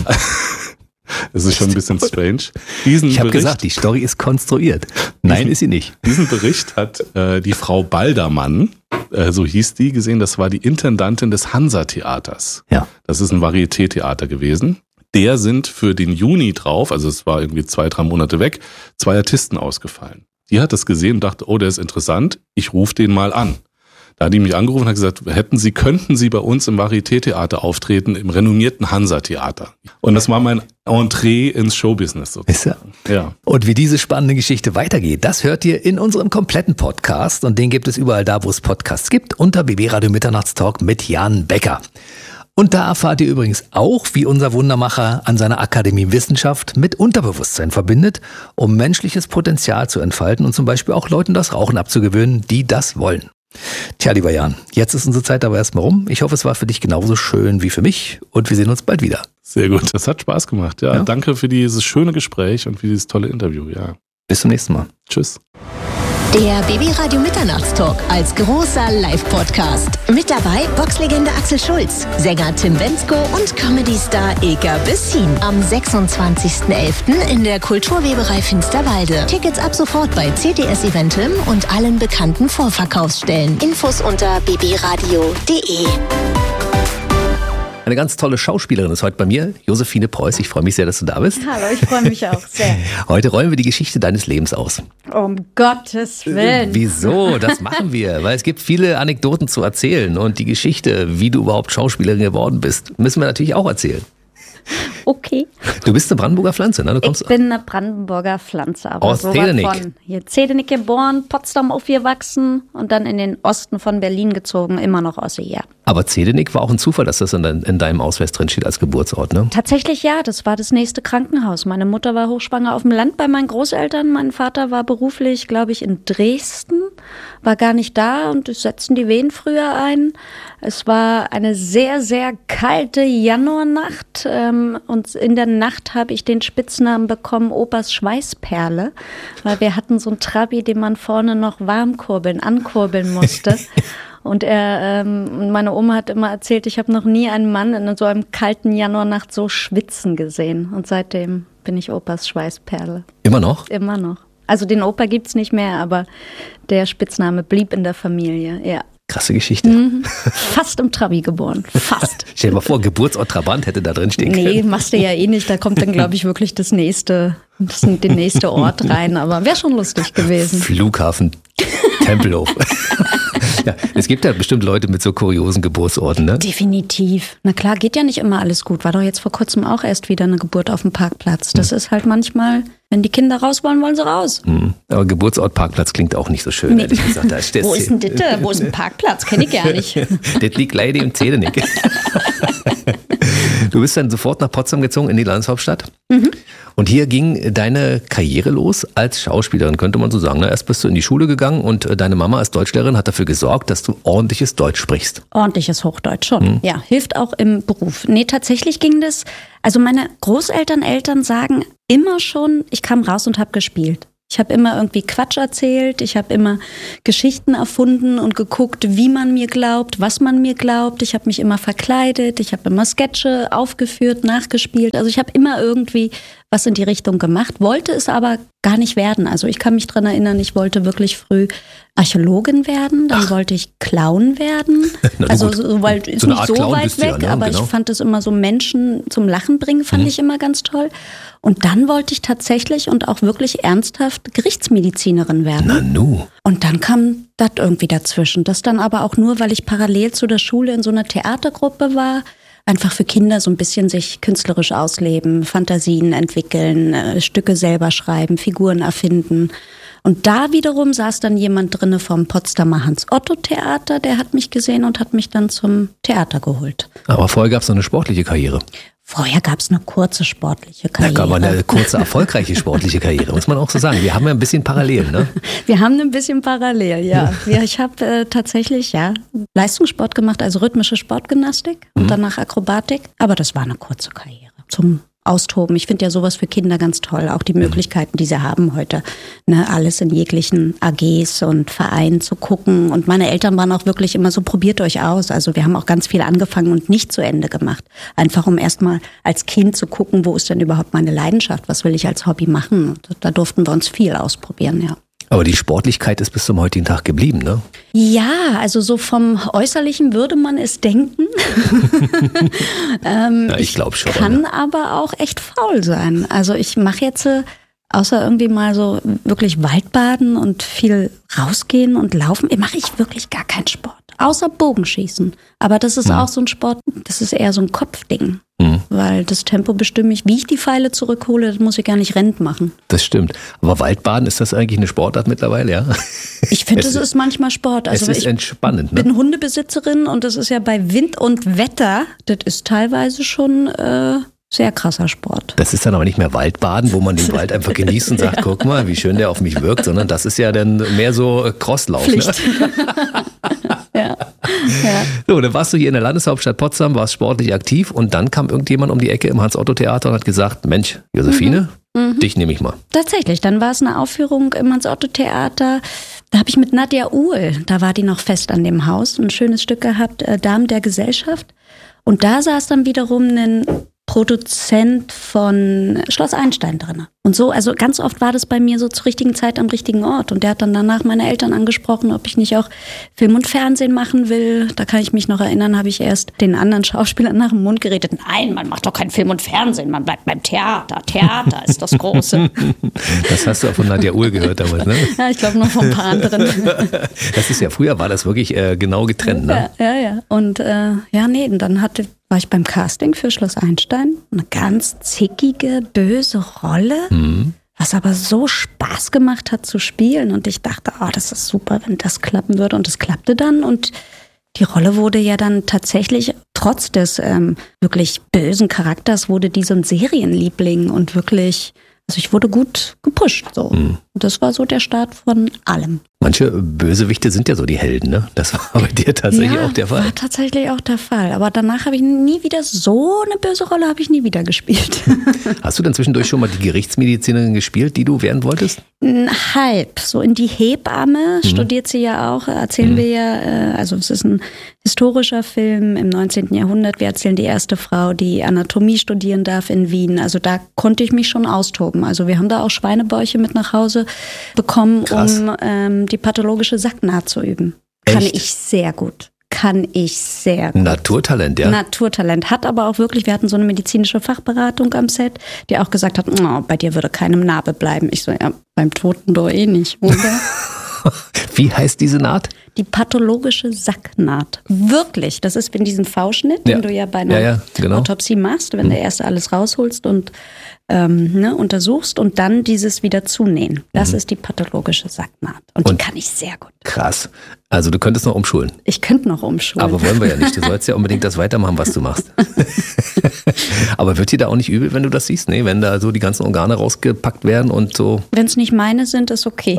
das ist schon ein bisschen strange. Diesen ich habe Bericht, gesagt, die Story ist konstruiert. Nein, diesen, ist sie nicht. Diesen Bericht hat äh, die Frau Baldermann, äh, so hieß die, gesehen. Das war die Intendantin des Hansa-Theaters. Ja. Das ist ein Varieté-Theater gewesen. Der sind für den Juni drauf, also es war irgendwie zwei, drei Monate weg, zwei Artisten ausgefallen. Die hat das gesehen und dachte, oh, der ist interessant, ich rufe den mal an. Da hat die mich angerufen und hat gesagt, hätten Sie, könnten Sie bei uns im Varieté-Theater auftreten, im renommierten Hansa-Theater. Und das war mein Entree ins Showbusiness sozusagen. Ist ja. Ja. Und wie diese spannende Geschichte weitergeht, das hört ihr in unserem kompletten Podcast. Und den gibt es überall da, wo es Podcasts gibt, unter B B Radio Mitternachtstalk mit Jan Becker. Und da erfahrt ihr übrigens auch, wie unser Wundermacher an seiner Akademie Wissenschaft mit Unterbewusstsein verbindet, um menschliches Potenzial zu entfalten und zum Beispiel auch Leuten das Rauchen abzugewöhnen, die das wollen. Tja, lieber Jan, jetzt ist unsere Zeit aber erstmal rum. Ich hoffe, es war für dich genauso schön wie für mich und wir sehen uns bald wieder. Sehr gut, das hat Spaß gemacht. Ja, ja. Danke für dieses schöne Gespräch und für dieses tolle Interview. Ja. Bis zum nächsten Mal. Tschüss. Der B B Radio Mitternachtstalk als großer Live-Podcast. Mit dabei Boxlegende Axel Schulz, Sänger Tim Bendzko und Comedy-Star Eker Bessin. Am sechsundzwanzigsten elften in der Kulturweberei Finsterwalde. Tickets ab sofort bei C T S Eventim und allen bekannten Vorverkaufsstellen. Infos unter b b radio punkt d e. Eine ganz tolle Schauspielerin ist heute bei mir, Josephine Preuß. Ich freue mich sehr, dass du da bist. Hallo, ich freue mich auch sehr. Heute rollen wir die Geschichte deines Lebens aus. Um Gottes Willen. Wieso? Das machen wir, weil es gibt viele Anekdoten zu erzählen und die Geschichte, wie du überhaupt Schauspielerin geworden bist, müssen wir natürlich auch erzählen. Okay. Du bist eine Brandenburger Pflanze, ne? Du kommst ich bin eine Brandenburger Pflanze. Aber aus Zedenick. Von hier Zedenick geboren, Potsdam aufgewachsen und dann in den Osten von Berlin gezogen, immer noch aus hier. Aber Zedenick war auch ein Zufall, dass das in, dein, in deinem Ausweis drin steht als Geburtsort, ne? Tatsächlich ja, das war das nächste Krankenhaus. Meine Mutter war hochschwanger auf dem Land bei meinen Großeltern. Mein Vater war beruflich, glaube ich, in Dresden, war gar nicht da und es setzten die Wehen früher ein. Es war eine sehr, sehr kalte Januarnacht ähm, und in der Nacht habe ich den Spitznamen bekommen, Opas Schweißperle, weil wir hatten so einen Trabi, den man vorne noch warm kurbeln, ankurbeln musste. Und er, ähm, meine Oma hat immer erzählt, ich habe noch nie einen Mann in so einem kalten Januarnacht so schwitzen gesehen. Und seitdem bin ich Opas Schweißperle. Immer noch? Immer noch. Also den Opa gibt's nicht mehr, aber der Spitzname blieb in der Familie, ja. Krasse Geschichte. Mhm. Fast im Trabi geboren. Fast. Stell dir mal vor, Geburtsort Trabant hätte da drin stehen können. Nee, machst du ja eh nicht. Da kommt dann, glaube ich, wirklich das nächste, das, der nächste Ort rein. Aber wäre schon lustig gewesen. Flughafen Tempelhof. Ja, es gibt ja bestimmt Leute mit so kuriosen Geburtsorten, ne? Definitiv. Na klar, geht ja nicht immer alles gut. War doch jetzt vor kurzem auch erst wieder eine Geburt auf dem Parkplatz. Das hm. ist halt manchmal, wenn die Kinder raus wollen, wollen sie raus. Hm. Aber Geburtsort Parkplatz klingt auch nicht so schön, nee. ehrlich gesagt. Da Wo ist denn das? Wo ist ein Parkplatz? Kenn ich gar nicht. Das liegt leider im Zählenicke. Du bist dann sofort nach Potsdam gezogen, in die Landeshauptstadt. Mhm. Und hier ging deine Karriere los als Schauspielerin, könnte man so sagen. Erst bist du in die Schule gegangen und deine Mama als Deutschlehrerin hat dafür gesorgt, dass du ordentliches Deutsch sprichst. Ordentliches Hochdeutsch schon, mhm. ja. Hilft auch im Beruf. Nee, tatsächlich ging das, also meine Großeltern, Eltern sagen immer schon, ich kam raus und habe gespielt. Ich habe immer irgendwie Quatsch erzählt, ich habe immer Geschichten erfunden und geguckt, wie man mir glaubt, was man mir glaubt. Ich habe mich immer verkleidet, ich habe immer Sketche aufgeführt, nachgespielt. Also ich habe immer irgendwie was in die Richtung gemacht, wollte es aber gar nicht werden. Also ich kann mich dran erinnern, ich wollte wirklich früh Archäologin werden, dann Ach. wollte ich Clown werden. Also so, weil ist so nicht so Clown weit weg, ja, ne? aber genau. Ich fand es immer so Menschen zum Lachen bringen, fand mhm. ich immer ganz toll. Und dann wollte ich tatsächlich und auch wirklich ernsthaft Gerichtsmedizinerin werden. Na nu. Und dann kam das irgendwie dazwischen. Das dann aber auch nur, weil ich parallel zu der Schule in so einer Theatergruppe war. Einfach für Kinder so ein bisschen sich künstlerisch ausleben, Fantasien entwickeln, äh, Stücke selber schreiben, Figuren erfinden. Und da wiederum saß dann jemand drinne vom Potsdamer Hans-Otto-Theater, der hat mich gesehen und hat mich dann zum Theater geholt. Aber vorher gab es noch eine sportliche Karriere. Vorher gab es eine kurze sportliche Karriere. Da gab es eine kurze, erfolgreiche sportliche Karriere, muss man auch so sagen. Wir haben ja ein bisschen parallel, ne? Wir haben ein bisschen parallel, ja. ja ich habe äh, tatsächlich ja Leistungssport gemacht, also rhythmische Sportgymnastik und mhm. danach Akrobatik. Aber das war eine kurze Karriere zum Austoben. Ich finde ja sowas für Kinder ganz toll, auch die Möglichkeiten, die sie haben heute, ne, alles in jeglichen A Gs und Vereinen zu gucken. Und meine Eltern waren auch wirklich immer so, probiert euch aus. Also wir haben auch ganz viel angefangen und nicht zu Ende gemacht. Einfach um erstmal als Kind zu gucken, wo ist denn überhaupt meine Leidenschaft, was will ich als Hobby machen. Und da durften wir uns viel ausprobieren, ja. Aber die Sportlichkeit ist bis zum heutigen Tag geblieben, ne? Ja, also so vom Äußerlichen würde man es denken. ähm, ja, ich glaube schon. Ich kann ne? aber auch echt faul sein. Also ich mache jetzt, außer irgendwie mal so wirklich Waldbaden und viel rausgehen und laufen, mache ich wirklich gar keinen Sport. Außer Bogenschießen. Aber das ist mhm. auch so ein Sport, das ist eher so ein Kopfding. Mhm. Weil das Tempo bestimme ich, wie ich die Pfeile zurückhole, das muss ich gar nicht Rent machen. Das stimmt. Aber Waldbaden, ist das eigentlich eine Sportart mittlerweile, ja? Ich finde, es ist manchmal Sport. Also es ist ich entspannend, ne? Ich bin Hundebesitzerin und das ist ja bei Wind und Wetter, das ist teilweise schon äh, sehr krasser Sport. Das ist dann aber nicht mehr Waldbaden, wo man den Wald einfach genießt und sagt, ja. guck mal, wie schön der auf mich wirkt, sondern das ist ja dann mehr so Crosslauf. Pflicht. Ne? ja. Ja. So, dann warst du hier in der Landeshauptstadt Potsdam, warst sportlich aktiv und dann kam irgendjemand um die Ecke im Hans-Otto-Theater und hat gesagt, Mensch, Josephine, mhm. dich nehme ich mal. Tatsächlich, dann war es eine Aufführung im Hans-Otto-Theater. Da habe ich mit Nadja Uhl, da war die noch fest an dem Haus, ein schönes Stück gehabt, äh, Damen der Gesellschaft. Und da saß dann wiederum ein Produzent von Schloss Einstein drin. Und so, also ganz oft war das bei mir so zur richtigen Zeit am richtigen Ort. Und der hat dann danach meine Eltern angesprochen, ob ich nicht auch Film und Fernsehen machen will. Da kann ich mich noch erinnern, habe ich erst den anderen Schauspielern nach dem Mund geredet. Nein, man macht doch kein Film und Fernsehen, man bleibt beim Theater. Theater ist das Große. Das hast du auch von Nadja Uhl gehört damals, ne? Ja, ich glaube noch von ein paar anderen. Das ist ja, früher war das wirklich äh, genau getrennt, ne? Ja, ja, ja. Und äh, ja, nee, und dann hatte war ich beim Casting für Schloss Einstein. Eine ganz zickige, böse Rolle, mhm. was aber so Spaß gemacht hat zu spielen. Und ich dachte, oh, das ist super, wenn das klappen würde. Und es klappte dann. Und die Rolle wurde ja dann tatsächlich, trotz des ähm, wirklich bösen Charakters, wurde die so ein Serienliebling und wirklich, also ich wurde gut gepusht. So. Mhm. Und das war so der Start von allem. Manche Bösewichte sind ja so die Helden, ne? Das war bei dir tatsächlich ja, auch der Fall. War tatsächlich auch der Fall. Aber danach habe ich nie wieder so eine böse Rolle habe ich nie wieder gespielt. Hast du denn zwischendurch schon mal die Gerichtsmedizinerin gespielt, die du werden wolltest? Halb. So in die Hebamme mhm. studiert sie ja auch, erzählen mhm. wir ja, also es ist ein historischer Film im neunzehnten Jahrhundert. Wir erzählen die erste Frau, die Anatomie studieren darf in Wien. Also da konnte ich mich schon austoben. Also wir haben da auch Schweinebäuche mit nach Hause bekommen, Krass. um ähm, die pathologische Sacknaht zu üben. Kann Echt? ich sehr gut. Kann ich sehr gut. Naturtalent, ja. Naturtalent. Hat aber auch wirklich, wir hatten so eine medizinische Fachberatung am Set, die auch gesagt hat, oh, bei dir würde keinem Narbe bleiben. Ich so, ja, beim Toten doch eh nicht, oder? Wie heißt diese Naht? Die pathologische Sacknaht. Wirklich. Das ist in diesem V-Schnitt, Ja. den du ja bei einer Ja, ja, genau. Autopsie machst, wenn du erst alles rausholst und ähm, ne, untersuchst und dann dieses wieder zunähen. Das ist die pathologische Sacknaht. Und, Und- die kann ich sehr gut. Krass. Also du könntest noch umschulen. Ich könnte noch umschulen. Aber wollen wir ja nicht. Du sollst ja unbedingt das weitermachen, was du machst. Aber wird dir da auch nicht übel, wenn du das siehst? Nee, wenn da so die ganzen Organe rausgepackt werden und so. Wenn es nicht meine sind, ist okay.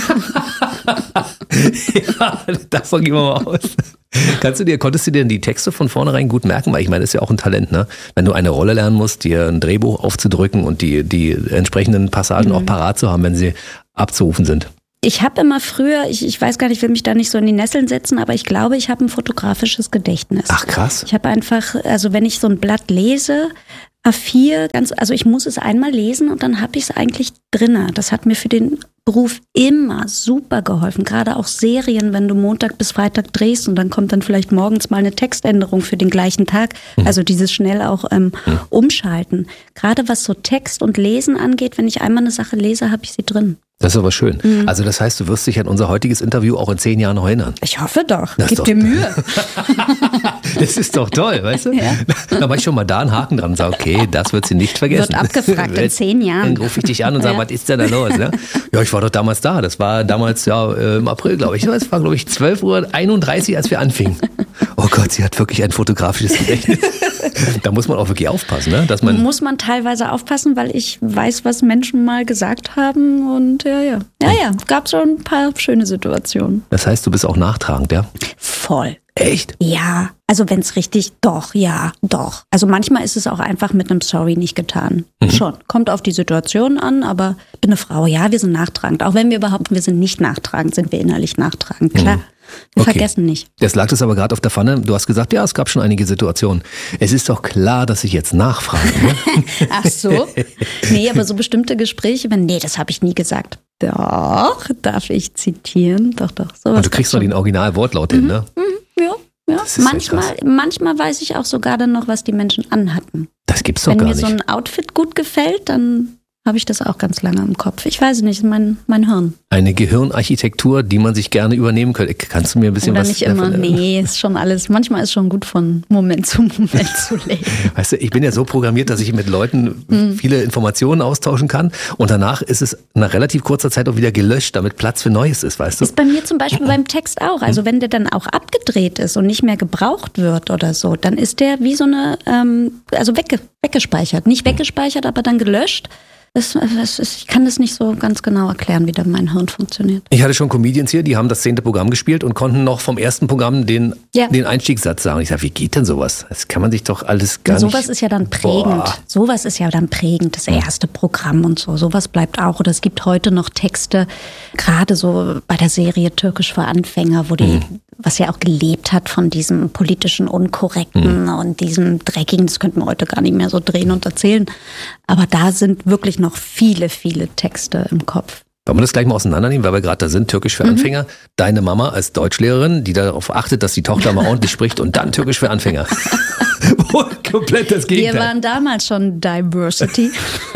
Ja, davon gehen wir mal aus. Kannst du dir, konntest du dir die Texte von vornherein gut merken? Weil ich meine, das ist ja auch ein Talent, ne? Wenn du eine Rolle lernen musst, dir ein Drehbuch aufzudrücken und die, die entsprechenden Passagen Mhm. auch parat zu haben, wenn sie abzurufen sind. Ich habe immer früher, ich, ich weiß gar nicht, ich will mich da nicht so in die Nesseln setzen, aber ich glaube, ich habe ein fotografisches Gedächtnis. Ach krass. Ich habe einfach, also wenn ich so ein Blatt lese, A vier, ganz, also ich muss es einmal lesen und dann habe ich es eigentlich drinne. Das hat mir für den Beruf immer super geholfen. Gerade auch Serien, wenn du Montag bis Freitag drehst und dann kommt dann vielleicht morgens mal eine Textänderung für den gleichen Tag. Also dieses schnell auch ähm, umschalten. Gerade was so Text und Lesen angeht, wenn ich einmal eine Sache lese, habe ich sie drin. Das ist aber schön. Mhm. Also das heißt, du wirst dich an unser heutiges Interview auch in zehn Jahren noch erinnern. Ich hoffe doch. Das ist Gib doch- dir Mühe. Das ist doch toll, weißt du? Ja. Da mache ich schon mal da einen Haken dran und sage, okay, das wird sie nicht vergessen. Wird abgefragt in zehn Jahren. Dann rufe ich dich an und sage, Ja. was ist denn da los? Ne? Ja, ich war doch damals da. Das war damals ja äh, im April, glaube ich. Es war, glaube ich, zwölf Uhr einunddreißig, als wir anfingen. Oh Gott, sie hat wirklich ein fotografisches Gedächtnis. Da muss man auch wirklich aufpassen, ne? Dass man Muss man teilweise aufpassen, weil ich weiß, was Menschen mal gesagt haben und ja, ja. Ja, ja, gab schon ein paar schöne Situationen. Das heißt, du bist auch nachtragend, ja? Voll. Echt? Ja, also wenn es richtig, doch, ja, doch. Also manchmal ist es auch einfach mit einem Sorry nicht getan. Mhm. Schon. Kommt auf die Situation an, aber ich bin eine Frau, ja, wir sind nachtragend. Auch wenn wir behaupten, wir sind nicht nachtragend, sind wir innerlich nachtragend. Klar. Wir Okay. vergessen nicht. Das lag das aber gerade auf der Pfanne. Du hast gesagt, ja, es gab schon einige Situationen. Es ist doch klar, dass ich jetzt nachfrage. Ne? Ach so? Nee, aber so bestimmte Gespräche, wenn, nee, das habe ich nie gesagt. Doch, darf ich zitieren? Doch, doch. Sowas Und du kriegst noch gab's den Original-Wortlaut hin, ne? schon. Ja, ja. Das ist ja Manchmal, krass. manchmal weiß ich auch sogar dann noch, was die Menschen anhatten. Das gibt's doch Wenn gar mir nicht. so ein Outfit gut gefällt, dann habe ich das auch ganz lange im Kopf. Ich weiß nicht, mein, mein Hirn. Eine Gehirnarchitektur, die man sich gerne übernehmen könnte. Kannst du mir ein bisschen Oder was nicht immer. davon- Nee, ist schon alles. Manchmal ist schon gut, von Moment zu Moment zu leben. Weißt du, ich bin ja so programmiert, dass ich mit Leuten Hm. viele Informationen austauschen kann und danach ist es nach relativ kurzer Zeit auch wieder gelöscht, damit Platz für Neues ist, weißt du? Ist bei mir zum Beispiel beim Text auch. Also wenn der dann auch abgedreht ist und nicht mehr gebraucht wird oder so, dann ist der wie so eine, ähm, also wegge weggespeichert. Nicht weggespeichert, aber dann gelöscht. Das, das ist, ich kann das nicht so ganz genau erklären, wie da mein Hirn funktioniert. Ich hatte schon Comedians hier, die haben das zehnte Programm gespielt und konnten noch vom ersten Programm den, Ja. den Einstiegssatz sagen. Ich sage, wie geht denn sowas? Das kann man sich doch alles gar Sowas nicht... ist ja dann prägend. Boah. Sowas ist ja dann prägend, das erste Programm und so. Sowas bleibt auch. Oder es gibt heute noch Texte, gerade so bei der Serie Türkisch für Anfänger, wo die, was ja auch gelebt hat von diesem politischen Unkorrekten und diesem Dreckigen, das könnten wir heute gar nicht mehr so drehen und erzählen. Aber da sind wirklich noch viele, viele Texte im Kopf. Wollen wir das gleich mal auseinandernehmen, weil wir gerade da sind, Türkisch Mhm. für Anfänger. Deine Mama als Deutschlehrerin, die darauf achtet, dass die Tochter mal ordentlich spricht und dann Türkisch für Anfänger. Komplett das Wir Gegenteil. waren damals schon Diversity.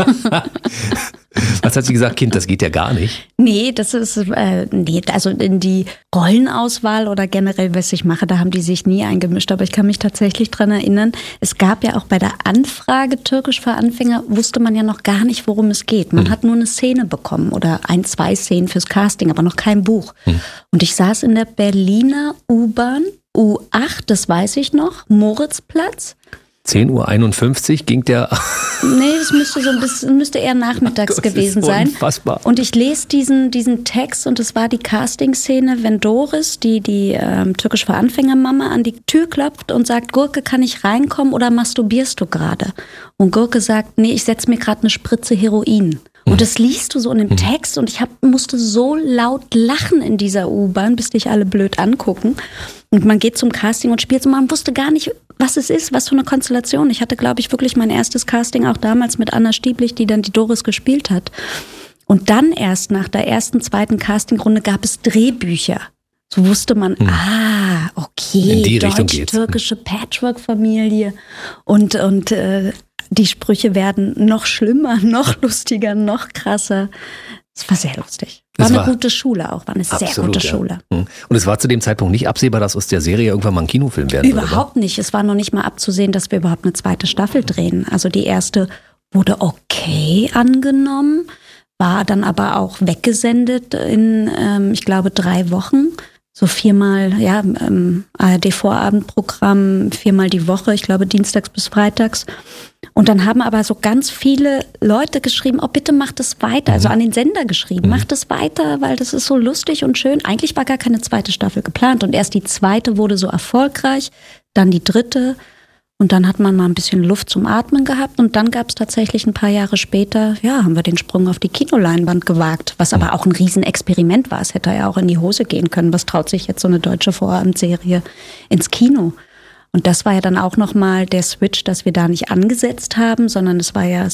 Was hat sie gesagt? Kind, das geht ja gar nicht. Nee, das ist, äh, nee, also in die Rollenauswahl oder generell, was ich mache, da haben die sich nie eingemischt. Aber ich kann mich tatsächlich dran erinnern, es gab ja auch bei der Anfrage Türkisch für Anfänger, wusste man ja noch gar nicht, worum es geht. Man hat nur eine Szene bekommen oder ein, zwei Szenen fürs Casting, aber noch kein Buch. Und ich saß in der Berliner U-Bahn, U acht, das weiß ich noch, Moritzplatz. zehn Uhr einundfünfzig ging der... Nee, das müsste so ein bisschen, müsste eher nachmittags Gott, das gewesen ist sein. unfassbar. Und ich lese diesen, diesen Text und es war die Casting-Szene, wenn Doris, die, die ähm, türkisch für Anfänger-Mama, an die Tür klopft und sagt, Gurke, kann ich reinkommen oder masturbierst du gerade? Und Gurke sagt, nee, ich setze mir gerade eine Spritze Heroin. Und das liest du so in dem Text und ich hab, musste so laut lachen in dieser U-Bahn, bis dich alle blöd angucken. Und man geht zum Casting und spielt und man wusste gar nicht, was es ist, was für eine Konstellation. Ich hatte, glaube ich, wirklich mein erstes Casting auch damals mit Anna Stieblich, die dann die Doris gespielt hat. Und dann erst nach der ersten, zweiten Castingrunde gab es Drehbücher. So wusste man, hm. ah, okay, deutsch-türkische Patchwork-Familie und, und äh, die Sprüche werden noch schlimmer, noch lustiger, noch krasser. Es war sehr lustig. War, war eine gute Schule auch, war eine absolut, sehr gute ja. Schule. Und es war zu dem Zeitpunkt nicht absehbar, dass aus der Serie irgendwann mal ein Kinofilm werden würde? Überhaupt oder? nicht. Es war noch nicht mal abzusehen, dass wir überhaupt eine zweite Staffel drehen. Also die erste wurde okay angenommen, war dann aber auch weggesendet in, ähm, ich glaube, drei Wochen. So viermal, ja, ähm, A R D-Vorabendprogramm, viermal die Woche, ich glaube dienstags bis freitags. Und dann haben aber so ganz viele Leute geschrieben, oh bitte macht es weiter, also an den Sender geschrieben, mhm. macht es weiter, weil das ist so lustig und schön. Eigentlich war gar keine zweite Staffel geplant und erst die zweite wurde so erfolgreich, dann die dritte. Und dann hat man mal ein bisschen Luft zum Atmen gehabt und dann gab es tatsächlich ein paar Jahre später, ja, haben wir den Sprung auf die Kinoleinwand gewagt, was aber auch ein Riesenexperiment war. Es hätte ja auch in die Hose gehen können. Was traut sich jetzt so eine deutsche Vorabendserie ins Kino? Und das war ja dann auch nochmal der Switch, dass wir da nicht angesetzt haben, sondern es war ja